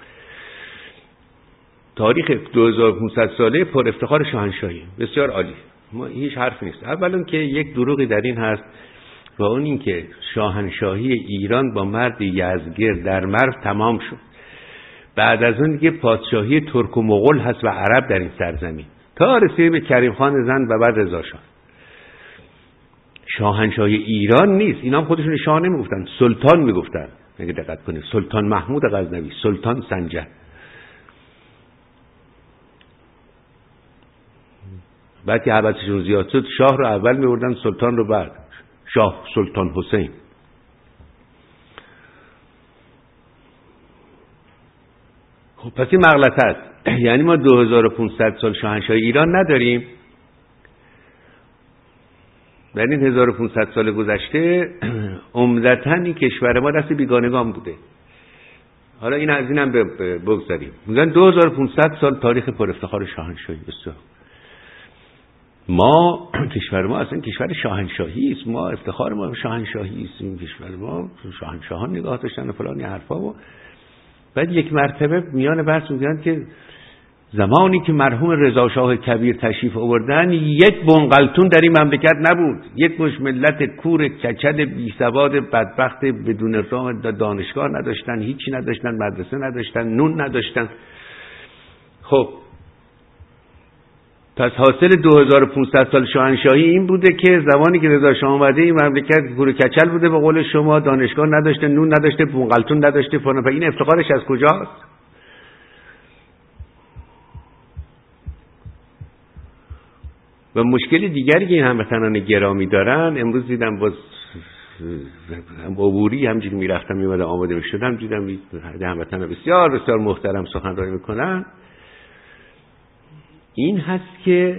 تاریخ دو هزار و پانصد ساله پر افتخار شاهنشاهی، بسیار عالی، ما هیچ حرف نیست. اولا که یک دروغی در این هست و اون این که شاهنشاهی ایران با مرد یزدگرد در مرو تمام شد. بعد از اون دیگه پادشاهی ترک و مغول هست و عرب در این سرزمین تا رسید به کریم خان زند و بعد رضا شاه. شاهنشاهی ایران نیست، اینا هم خودشون شاه نمیگفتن، سلطان میگفتن. اگه دقت کنید سلطان محمود غزنوی، سلطان سنجر. بعد که حبسشون زیاد شد شاه رو اول میوردن، سلطان رو بعد. شاه سلطان حسین. خب پس این مغلطه است. یعنی ما دو هزار و پانصد سال شاهنشاهی ایران نداریم. در این هزار و پانصد سال گذشته عمدتاً این کشور ما دست بیگانگان بوده. حالا این از اینم بگذاریم، میگن دو هزار و پانصد سال تاریخ پر افتخار شاهنشاهی. بسیار ما کشور ما اصلا کشور شاهنشاهی است، ما افتخار ما شاهنشاهی است، این کشور ما شاهنشاهان نگاه داشتن و فلان حرفا. و بعد یک مرتبه میان بحث میگن که زمانی که مرحوم رضا شاه کبیر تشریف آوردن یک بنقلتون در این مملکت نبود، یک مش ملت کور کچل بی سواد بدبخت بدون راه دانشگاه نداشتن، هیچی نداشتن، مدرسه نداشتن، نون نداشتن. خب پس حاصل دو هزار و پانصد سال شاهنشاهی این بوده که زمانی که رضا شاه اومده این مملکت کور کچل بوده، به قول شما دانشگاه نداشته، نون نداشته، بنقلتون نداشته، فلان. این افتخارش از کجاست؟ و مشکل دیگری که این هموطنان گرامی دارن، امروز دیدم باز عبوری همجوری میرفتم میومدم آماده میشدم دیدم هموطنان بسیار بسیار محترم سخنرانی میکنن، این هست که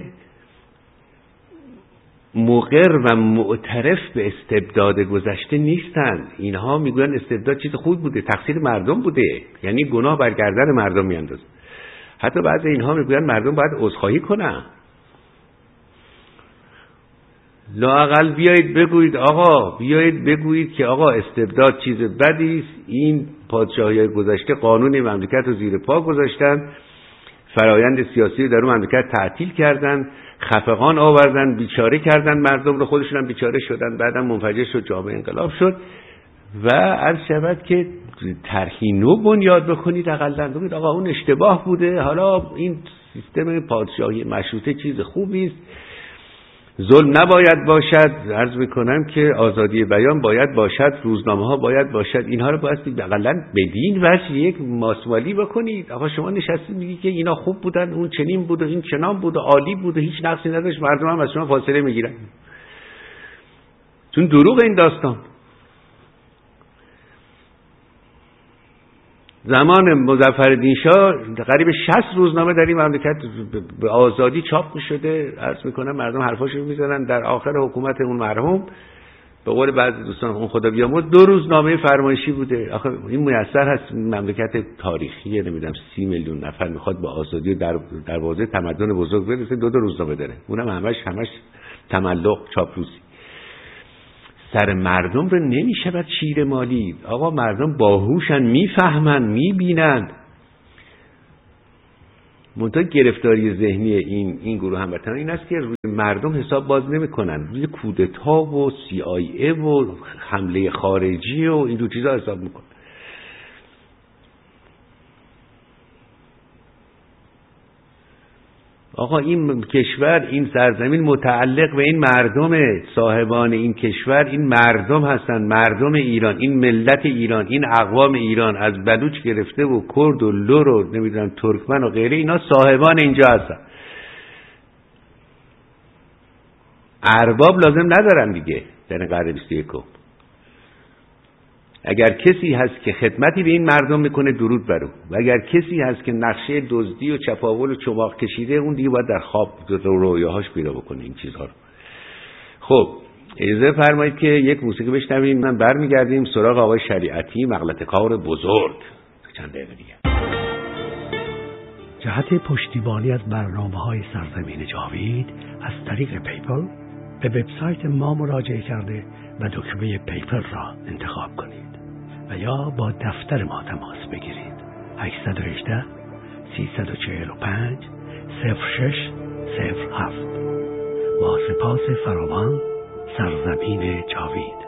مقر و معترف به استبداد گذشته نیستن. اینها میگوین استبداد چیز خوب بوده، تقصیر مردم بوده، یعنی گناه بر گردن مردم میاندازن. حتی بعضی اینها میگوین مردم باید عذرخواهی کنن. لااقل بیایید بگویید آقا، بیایید بگویید که آقا استبداد چیز بدی است، این پادشاهی‌های گذشته قانون مملکت رو زیر پا گذاشتن، فرایند سیاسی رو در اون مملکت تعطیل کردن، خفقان آوردن، بیچاره کردن مردم رو، خودشون هم بیچاره شدن، بعدم منفجر شد، جامعه انقلاب شد. و عرض شود که طرحی نو بنیاد بکنید، اقلا بگید آقا اون اشتباه بوده، حالا این سیستم پادشاهی مشروطه چیز خوبی است، ظلم نباید باشد. عرض میکنم که آزادی بیان باید باشد، روزنامه ها باید باشد، اینها رو باید اقلا بدین وجه یک ماسمالی بکنید. آقا شما نشستید میگی که اینا خوب بودن، اون چنین بود و این چنان بود و عالی بود و هیچ نقصی نداشت، مردم هم از شما فاصله میگیرن، چون دروغ این داستان. زمان مظفرالدین شاه قریب شصت روزنامه در این مملکت به آزادی چاپ می‌شده. عرض میکنم مردم حرفاشو می‌زدن. در آخر حکومت اون مرحوم به قول بعضی دوستان اون خدا بیامرز دو روزنامه فرمایشی بوده. آخه این میسر هست مملکت تاریخی نمیدونم سی میلیون نفر میخواد با آزادی در دروازه تمدن بزرگ برسه، دو تا روزنامه داره، اونم همش همش تملق چاپلوسی. سر مردم رو نمیشه چیره مالید. آقا مردم باهوشن، میفهمن، میبینن. منتها گرفتاری ذهنی این این گروه هموطنان این است که مردم حساب باز نمیکنن، روی کودتا و سی آی ای و حمله خارجی و این دو چیزا حساب میکنن. آقا این کشور، این سرزمین متعلق به این مردم، صاحبان این کشور این مردم هستن، مردم ایران، این ملت ایران، این اقوام ایران، از بلوچ گرفته و کرد و لور و نمیدونم ترکمن و غیره، اینا صاحبان اینجا هستن. ارباب لازم ندارن دیگه در قرن بیست و یکم. اگر کسی هست که خدمتی به این مردم میکنه درود بر او، و اگر کسی هست که نقشه دزدی و چپاول و چماق کشیده، اون دیگه باید در خواب رویاهاش پیدا بکنه این چیزها رو. خب اجازه فرمایید که یک موسیقی بشنویم، من برمیگردیم سراغ آقای شریعتی، مغلطه کار بزرگ. چند دقیقه دیگه. جهت پشتیبانی از برنامه‌های سرزمین جاوید از طریق پیپل به وبسایت ما مراجعه کرده و دکمه پیپل را انتخاب کنید و یا با دفتر ما تماس بگیرید. هشت یک هشت سه چهار پنج صفر شش صفر هفت. با سپاس فراوان، سرزمین جاوید.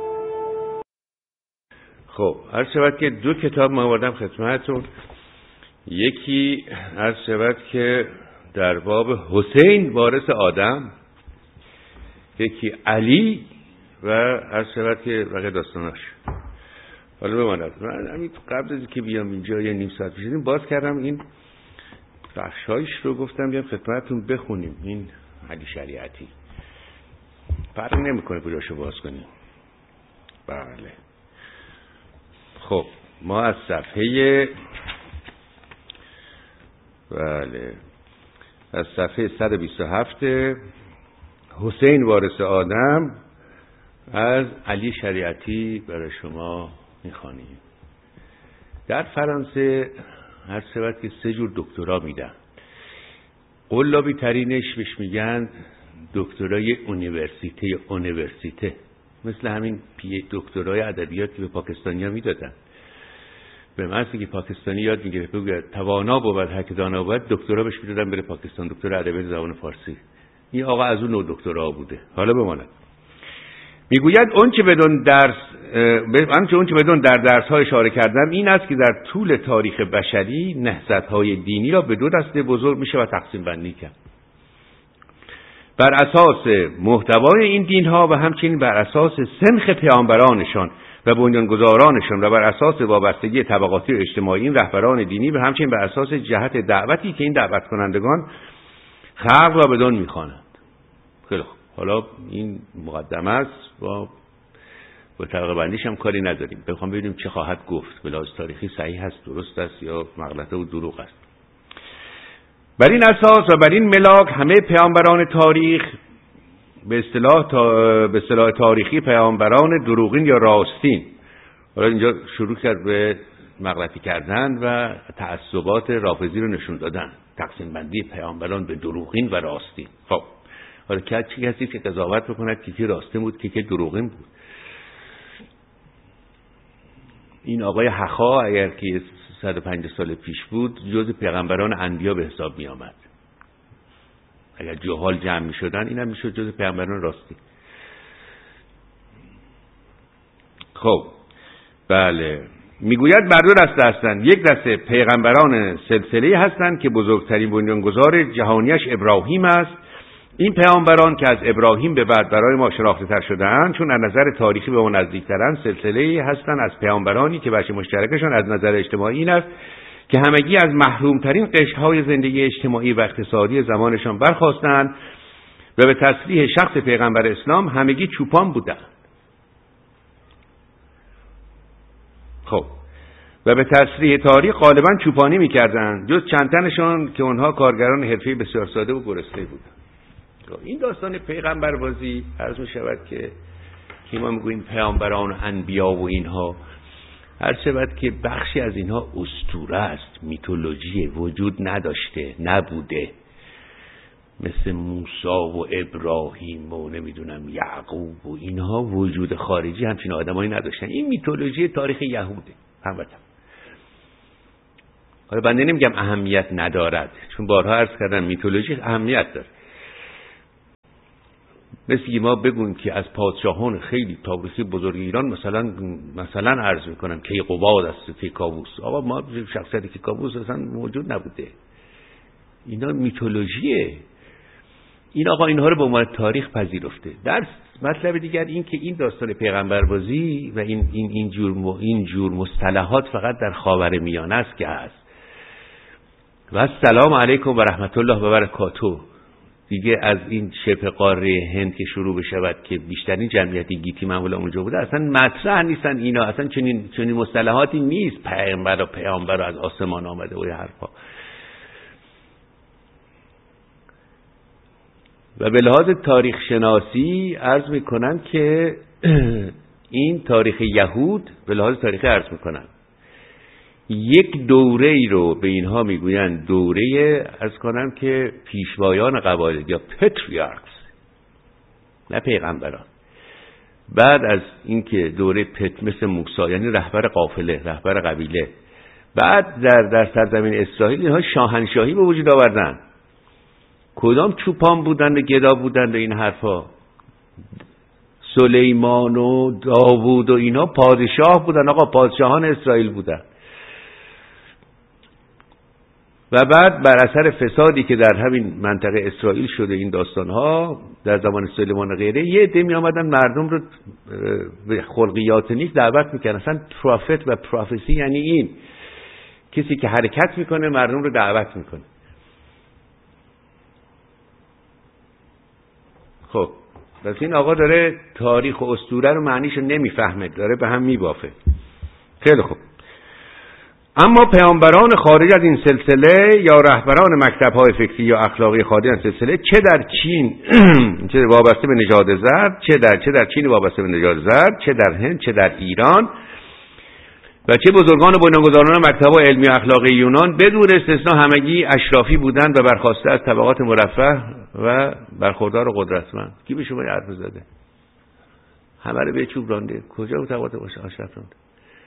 خب عرض شود که دو کتاب ما آوردم خدمتتون. یکی عرض شود که در باب حسین وارث آدم، یکی علی و عرض شود که بقیه داستاناش. حالا بماند من همین قبل از که بیام اینجا یه نیم ساعت پیش باز کردم این بخشایش رو، گفتم بیام خدمتتون بخونیم. این علی شریعتی فرق نمیکنه کجاشو باز کنیم. بله خب ما از صفحه بله از صفحه صد و بیست و هفت حسین وارث آدم از علی شریعتی برای شما میخوانیم. در فرانسه هر سبت که سه جور دکترا میدن. قلابی ترینش بهش میگن دکترای اونیورسیته یا اونیورسیته، مثل همین پی دکترای ادبیات که به پاکستانی ها میدادن. به معنی که پاکستانی یاد میگیره بگه توانا بود هر که دانا بود، دکترا بهش میدادن بره پاکستان، دکتر ادبیات زبان فارسی. این آقا از اون نوع دکترا بوده. حالا بماند میگوید اون چه بدون درس آنچه اون چه بدون در درس‌ها اشاره کردم این است که در طول تاریخ بشری نهضت‌های دینی را به دو دسته بزرگ میشه و تقسیم بندی کرد. بر اساس محتوای این دین‌ها و همچنین بر اساس سنخ پیامبرانشان و بنیانگذارانشان و بر اساس وابستگی طبقاتی و اجتماعی این رهبران دینی و همچنین بر اساس جهت دعوتی که این دعوت کنندگان خلق را بدون می‌خوانند. خیلی خوب. حالا این مقدمه است و با طبقه بندیش هم کاری نداریم. بخوام ببینیم چه خواهد گفت، به لحاظ تاریخی صحیح است، درست است یا مغلطه و دروغ است. بر این اساس و بر این ملاک همه پیامبران تاریخ به اصطلاح تا به اصطلاح تاریخی پیامبران دروغین یا راستین. حالا اینجا شروع کرد به مغلطی کردن و تعصبات رافضی رو نشون دادن، تقسیم بندی پیامبران به دروغین و راستین. خب حالا که چی کسی که قضاوت بکند که کی راستین بود که کی دروغین بود؟ این آقای حخا اگر که صد و پنجاه سال پیش بود جز پیغمبران انبیا به حساب می آمد. اگر جهال جمع می شدن اینم می شد جز پیغمبران راستی. خب بله میگوید بر دو دسته هستند. یک دسته پیغمبران سلسله هستند که بزرگترین بنیانگذار جهانیش ابراهیم است. این پیامبران که از ابراهیم به بعد برای ما شناخته تر شده‌اند چون از نظر تاریخی به ما نزدیک‌ترند سلسله‌ای هستند از پیامبرانی که بچه مشترکشان از نظر اجتماعی این است که همگی از محرومترین قشرهای زندگی اجتماعی و اقتصادی زمانشان برخاستند و به تصریح شخص پیغمبر اسلام همگی چوپان بودند. خب و به تصریح تاریخ غالبا چوپانی می‌کردند جز چند تنشان که اونها کارگران حرفه‌ای بسیار ساده و گرسنه بودند. این داستان پیغمبر بازی عرض می شود که که ما میگوییم پیامبران و انبیا و اینها، هر شود که بخشی از اینها اسطوره است، میتولوژی، وجود نداشته، نبوده، مثل موسی و ابراهیم و نمیدونم یعقوب و اینها وجود خارجی همچین آدمایی نداشتن. این میتولوژی تاریخ یهوده هموطن. حالا بنده نمیگم اهمیت ندارد، چون بارها عرض کردم میتولوژی اهمیت داره. مثل ما بگویم که از پادشاهان خیلی تاریخی بزرگ ایران مثلا مثلا عرض میکنم کیقوباد است، کیکاووس. آقا ما شخصیت کیکاووس اصلا موجود نبوده. اینا میتولوژیه. این آقا اینها رو به عنوان تاریخ پذیرفته. در مطلب دیگر این که این داستان پیغمبربازی و این این این جور این جور مصطلحات فقط در خاورمیانه است که هست. و السلام علیکم و رحمت الله و برکاته. دیگه از این شبه قاره هند که شروع بشود که بیشترین جمعیت گیتی معمولا اونجا بوده، اصلا مطرح نیستن اینا، اصلا چنین چنین مصطلحاتی نیست. پیغمبر و پیامبر از آسمان آمده و این حرفا. و به لحاظ تاریخ شناسی عرض میکنن که این تاریخ یهود به لحاظ تاریخی عرض میکنن یک دوره ای رو به اینها میگوین دوره عرض کنم که پیشوایان قبایل یا پتریارکس، نه پیغمبران. بعد از اینکه دوره پت مثل موسی یعنی رهبر قافله، رهبر قبیله، بعد در در سرزمین اسرائیل اینها شاهنشاهی به وجود آوردن. کدام چوپان بودند و گدا بودند و این حرفا؟ سلیمان و داوود و اینا پادشاه بودن. آقا پادشاهان اسرائیل بودن. و بعد بر اثر فسادی که در همین منطقه اسرائیل شده این داستانها در زمان سلیمان و غیره، یه عده می آمدن مردم رو به خلقیات نیک دعوت میکنن. اصلا پروفت و پروفسی یعنی این کسی که حرکت میکنه مردم رو دعوت میکنه. خب پس این آقا داره تاریخ و اسطوره رو معنیشو نمیفهمه، داره به هم میبافه. خیلی خوب. اما پیامبران خارج از این سلسله یا رهبران مکتب‌های فکری یا اخلاقی خارج از سلسله، چه در چین چه وابسته به نژاد زرد، چه در چه در چین وابسته به نژاد زرد، چه در هند، چه در ایران و چه بزرگان و بنیانگذاران مکتب‌های علمی و اخلاقی یونان بدون استثنا همگی اشرافی بودند و برخواسته از طبقات مرفه و برخوردار و قدرتمند. کی به شما حرف زده؟ همه رو به چوب رانده. کجا بود طبقات اشراف رانده؟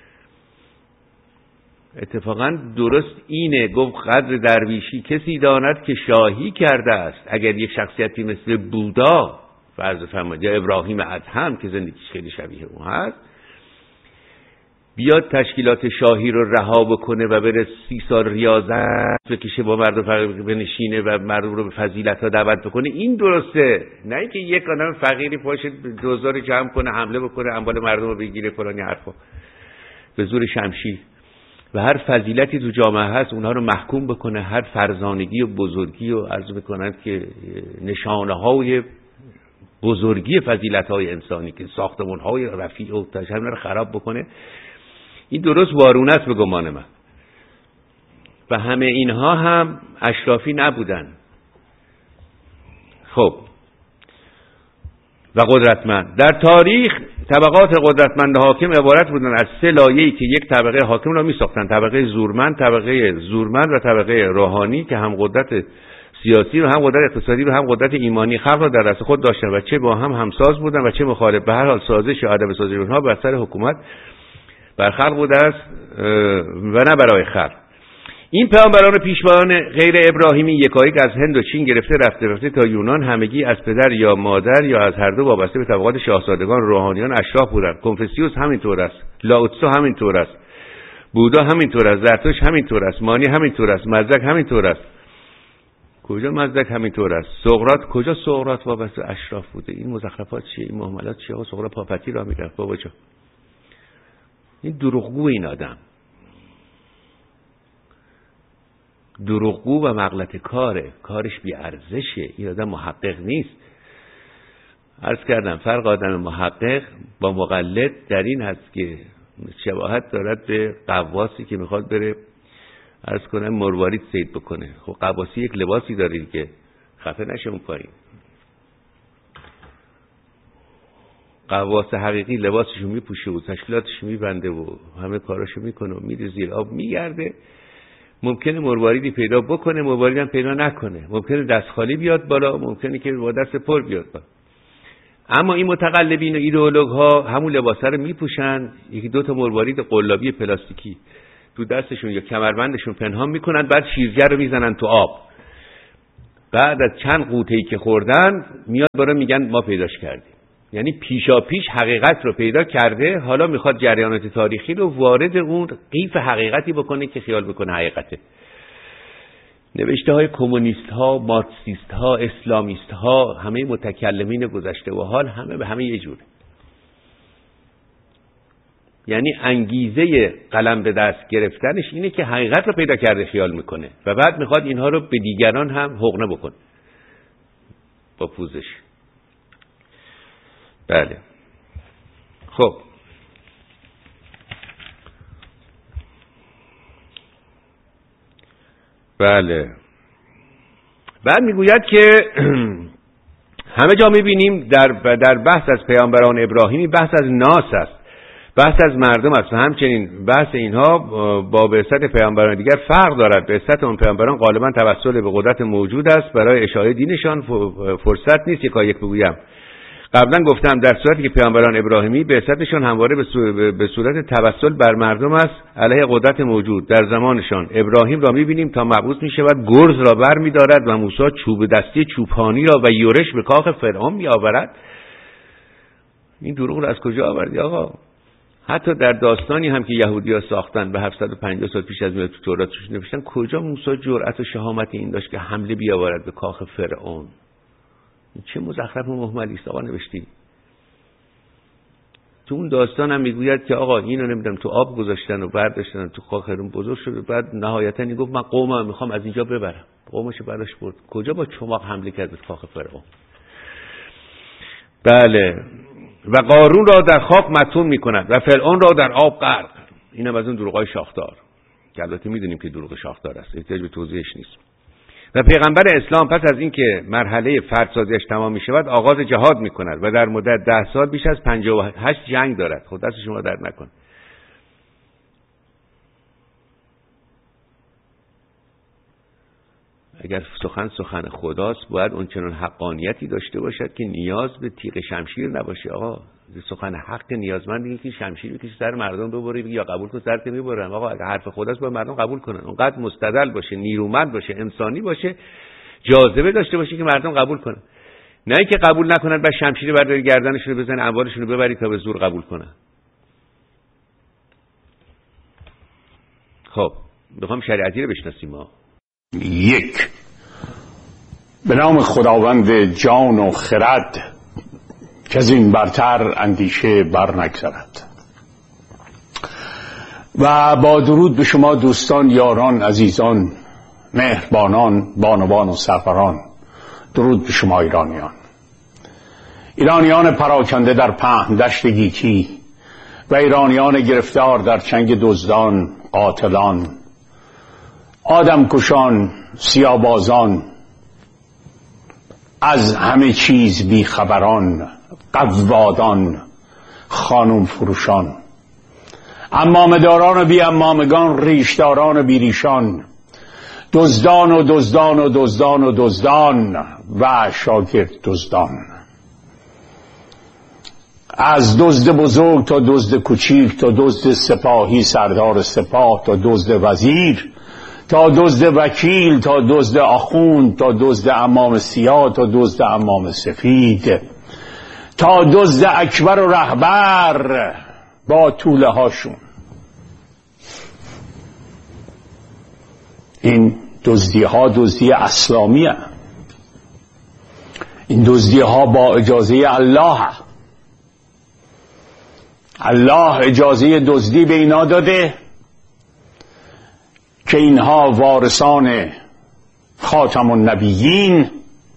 اتفاقا درست اینه. گفت قدر درویشی کسی داند که شاهی کرده است. اگر یک شخصیتی مثل بودا فرض فرمایید یا ابراهیم ادهم که زندگیش خیلی شبیه اون هست بیاد تشکیلات شاهی رو رها بکنه و بره سی سال ریاضت بکشه با مردم بنشینه و مردم رو به فضیلت ها دعوت بکنه، این درسته. نه اینکه یک آدم فقیری پاشه دوزار جمع کنه حمله بکنه اموال مردم رو بگیره فلان حرفا به زور شمشیر و هر فضیلتی تو جامعه هست اونها رو محکوم بکنه، هر فرزانگی و بزرگی و عرض بکنند که نشانه های بزرگی فضیلت های انسانی که ساختمان های رفیع و تشریح رو خراب بکنه. این درست وارونه است به گمان من. و همه اینها هم اشرافی نبودن. خب و قدرتمند. در تاریخ طبقات قدرتمند حاکم عبارت بودن از سه لایه‌ای که یک طبقه حاکم را می‌ساختند: طبقه زورمند، طبقه زورمند و طبقه روحانی که هم قدرت سیاسی و هم قدرت اقتصادی و هم قدرت ایمانی خلق را در دست خود داشتند و چه با هم همساز بودند و چه مخالف. به هر حال سازش یا عدم سازش اونها بر سر حکومت بر خلق بوده است و نه برای خلق. این پیامبران پیشوایان غیر ابراهیمی یکایک از هند و چین گرفته رفته رفته تا یونان همگی از پدر یا مادر یا از هر دو وابسته به طبقات شاهزادگان روحانیان اشراف بودند. کنفوسیوس همینطور است، لاوتسو همینطور است، بودا همینطور است، زرتشت همینطور است، مانی همینطور است، مزدک همینطور است. کجا مزدک همینطور است؟ سقراط کجا سقراط وابسته اشراف بوده؟ این مزخرفات چیه؟ این مهملات چیه؟ آقا سقراط پاپتی راه میرفت بابا جان. این دروغگو، این آدم دروغگو و مغلط کاره، کارش بی ارزشه. این آدم محقق نیست. عرض کردم فرق آدم محقق با مقلد در این هست که شباهت دارد به قواسی که میخواد بره عرض کنم مروارید صید بکنه. خب قواسی یک لباسی داره که خفه نشه اون پایین. غواص حقیقی لباسشو میپوشه و تشکیلاتشو میبنده و همه کاراشو میکنه و میره زیر آب میگرده، ممکنه مرواریدی پیدا بکنه، مرواریدی هم پیدا نکنه، ممکنه دست خالی بیاد بالا، ممکنه که با دست پر بیاد بالا. اما این متقلبین و ایدئولوگ ها همون لباسه رو میپوشن، یکی دو تا مروارید قلابی پلاستیکی تو دستشون یا کمربندشون پنهان میکنن، بعد شیرجه رو میزنن تو آب. بعد از چند قوطه‌ای که خوردن میاد برای میگن ما پیداش کردیم. یعنی پیشا پیش حقیقت رو پیدا کرده، حالا میخواد جریانات تاریخی رو وارد اون قیف حقیقتی بکنه که خیال بکنه حقیقته. نوشته های کمونیست ها، مارکسیست ها، اسلامیست ها، همه متکلمین گذشته و حال همه به همه یه جوره. یعنی انگیزه قلم به دست گرفتنش اینه که حقیقت رو پیدا کرده خیال میکنه و بعد میخواد اینها رو به دیگران هم حقنه بکنه با پوزش. بله خب بله بعد میگوید که همه جا میبینیم در در بحث از پیامبران ابراهیمی بحث از ناس است، بحث از مردم است و همچنین بحث اینها با بعثت پیامبران دیگر فرق دارد. بعثت اون پیامبران غالبا توسل به قدرت موجود است، برای اشاعه دینشان فرصت نیست یکا یک بگویم. قبلا گفتم در صورتی که پیامبران ابراهیمی بعثتشان همواره به صورت توسل بر مردم است علیه قدرت موجود. در زمانشان ابراهیم را می‌بینیم تا مبعوث می‌شود گرز را بر می‌دارد و موسی چوب دستی چوپانی را و یورش به کاخ فرعون می‌آورد. این دروغ را از کجا آوردی آقا؟ حتی در داستانی هم که یهودی‌ها ساختن به هفتصد و پنجاه سال پیش از میلاد تو توراتشون نوشتن، کجا موسی جرأت و شهامت این داشت که حمله بیاورد به کاخ فرعون؟ چه مزخرف و مهملی است آقا نوشتی. تو اون داستان هم میگوید که آقا اینو نمیدونم تو آب گذاشتن و برداشتن تو کاخ فرعون بزرگ شد، بعد نهایتا این گفت من قومم میخوام از اینجا ببرم، قومش براش برد. کجا با چماق حمله کرد به کاخ فرعون؟ بله و قارون را در خاک مدفون میکند و فرعون را در آب غرق. اینم از اون دروغای شاخدار که البته میدونیم که دروغ شاخدار است، احتیاج به توضیحش نیست. و پیغمبر اسلام پس از اینکه مرحله فردسازیش تمام می شود آغاز جهاد می کند و در مدت ده سال بیش از پنجاه و هشت جنگ دارد. خود دست شما درد نکن. اگر سخن سخن خداست باید اون چنان حقانیتی داشته باشد که نیاز به تیغ شمشیر نباشه. آقا سخن حق نیازمند اینه که شمشیر بکشی سر مردم ببری بگی یا قبول کن سرت میبرن. آقا اگه حرف خداست باید مردم قبول کنن، اونقدر مستدل باشه، نیرومند باشه، انسانی باشه، جاذبه داشته باشه که مردم قبول کنن، نه اینکه قبول نکنن بعد شمشیر برداری گردنشون رو بزنن اموالشون رو ببری تا به زور قبول کنن. خب میخوام شریعتی رو بشناسیم. ما یک، به نام خداوند جان و خرد که از این برتر اندیشه بر نگذرد. و با درود به شما دوستان، یاران، عزیزان، مهربانان، بانوان و سروران، درود به شما ایرانیان، ایرانیان پراکنده در پهن دشت گیتی و ایرانیان گرفتار در چنگ دزدان، قاتلان، آدمکشان، سیابازان، از همه چیز بیخبران، قوادان، خانم فروشان، عمامه‌داران و بی عمامگان، ریشداران و بی ریشان، دزدان و دزدان و دزدان و دزدان و شاگرد دزدان، از دزد بزرگ تا دزد کوچیک، تا دزد سپاهی سردار سپاه، تا دزد وزیر، تا دزد وکیل، تا دزد آخوند، تا دزد عمام سیاه، تا دزد عمام سفید، تا دزد اکبر و رهبر با طوله هاشون. این دزدی ها دزدی اسلامی هست. این دزدی ها با اجازه الله هست. الله اجازه دزدی به اینا داده که اینها وارثان خاتم النبیین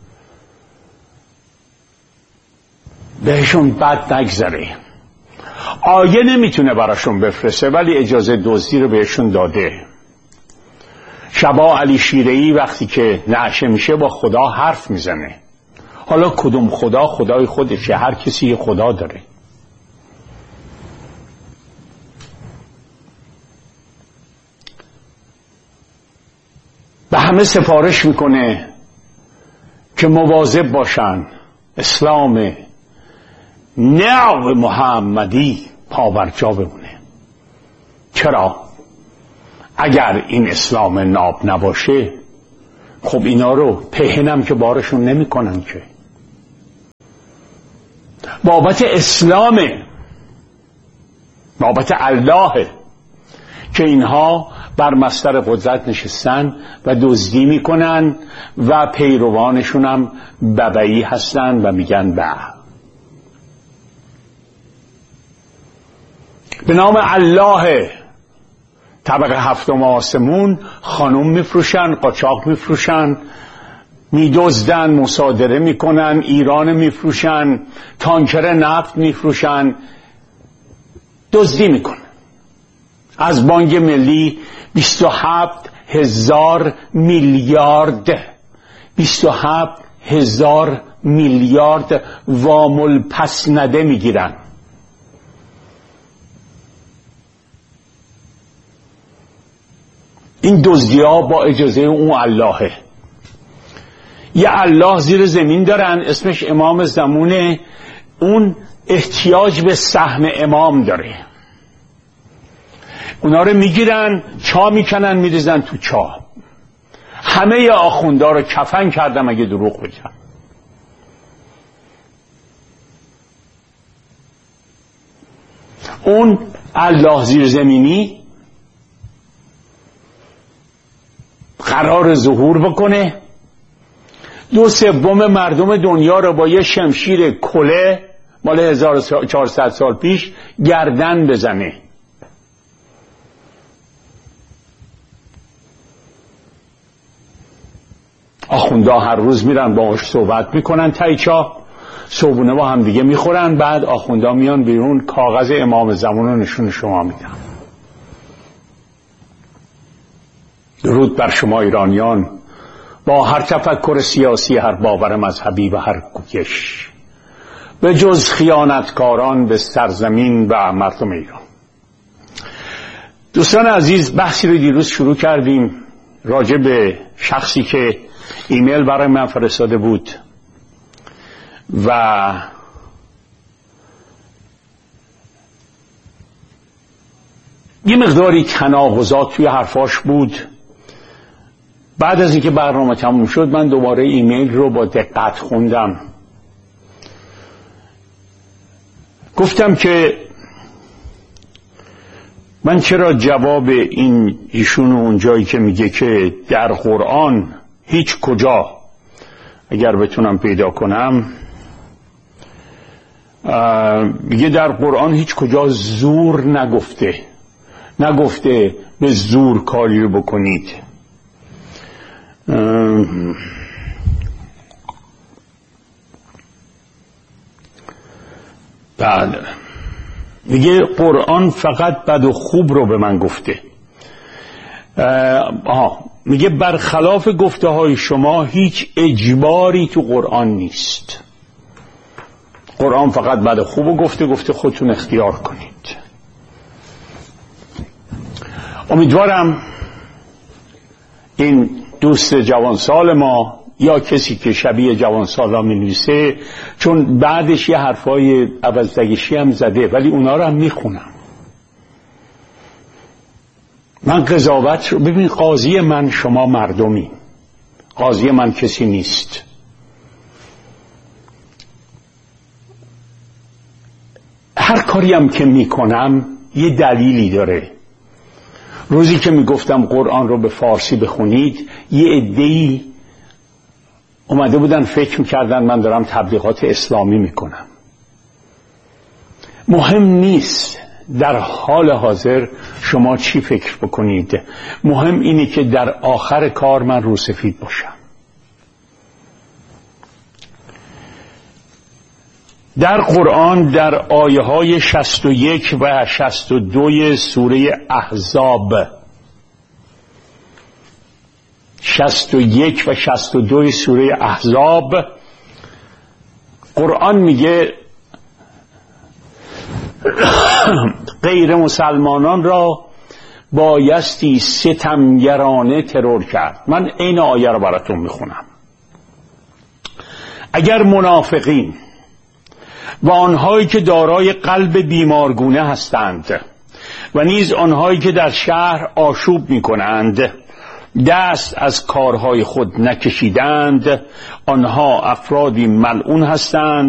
بهشون بد نگذره. آیه نمیتونه براشون بفرسته ولی اجازه دزدی رو بهشون داده. شبا علی شیره‌ای وقتی که نعشه میشه با خدا حرف میزنه. حالا کدوم خدا؟ خدای خودشه، هر کسی خدا داره. همه سفارش میکنه که مواظب باشن اسلام نو محمدی پابرجا بمونه. چرا؟ اگر این اسلام ناب نباشه خب اینا رو پهنم که بارشون نمی کنن که بابت اسلامه، بابت اللهه که اینها بر مصدر قدرت نشستن و دزدی میکنن و پیروانشون هم ببعی هستن و میگن به به نام الله طبقه هفتم آسمون خانوم میفروشن، قاچاق میفروشن، میدزدن، مصادره میکنن، ایران میفروشن، تانکر نفت میفروشن، دزدی میکنن. از بانک ملی بیست و هفت هزار میلیارد بیست و هفت هزار میلیارد وام پس نده میگیرن. این دزدی ها با اجازه اون اللهه. یه الله زیر زمین دارن اسمش امام زمونه، اون احتیاج به سهم امام داره. اونا رو میگیرن چا میکنن میریزن تو چا. همه آخوندا رو کفن کردم اگه دروغ بگم. اون الله زیر زمینی قرار ظهور بکنه، دو سوم مردم دنیا رو با یه شمشیر کله مال هزار و چهارصد سال پیش گردن بزنه. آخوندا هر روز میرن باهاش صحبت میکنن، تایچا صبحونه با هم دیگه میخورن، بعد آخوندا میان بیرون کاغذ امام زمان رو نشون شما میدن. درود بر شما ایرانیان با هر تفکر سیاسی، هر باور مذهبی و هر کوکش، به جز خیانتکاران به سرزمین و مردم ایران. دوستان عزیز، بحثی رو دیروز شروع کردیم راجع به شخصی که ایمیل برای من فرستاده بود و یه مقداری تناقضات توی حرفاش بود. بعد از اینکه برنامه تموم شد من دوباره ایمیل رو با دقت خوندم. گفتم که من چرا جواب این ایشون اون جایی که میگه که در قرآن هیچ کجا، اگر بتونم پیدا کنم، میگه در قرآن هیچ کجا زور نگفته، نگفته به زور کاری رو بکنید. بله، میگه قرآن فقط بد و خوب رو به من گفته. آها، میگه برخلاف گفته های شما هیچ اجباری تو قرآن نیست. قرآن فقط بد و خوب رو گفته، گفته خودتون اختیار کنید. امیدوارم این دوست جوانسال ما یا کسی که شبیه جوانسالا می نویسه، چون بعدش یه حرفای عوضدگشی هم زده ولی اونا رو هم می خونم. من قضاوت رو ببین، قاضی من شما مردمی، قاضی من کسی نیست. هر کاری هم که می کنم یه دلیلی داره. روزی که می گفتم قرآن رو به فارسی بخونید، یه عده‌ای اومده بودن فکر میکردن من دارم تبلیغات اسلامی میکنم. مهم نیست در حال حاضر شما چی فکر بکنید، مهم اینه که در آخر کار من روسفید باشم. در قرآن در آیه های شصت و یک و شصت و دو سوره احزاب، شصت و یک و شصت و دو سوره احزاب، قرآن میگه غیر مسلمانان را بایستی ستمگرانه ترور کرد. من این آیه رو براتون میخونم. اگر منافقین و آنهایی که دارای قلب بیمارگونه هستند و نیز آنهایی که در شهر آشوب میکنند دست از کارهای خود نکشیدند، آنها افرادی ملعون هستند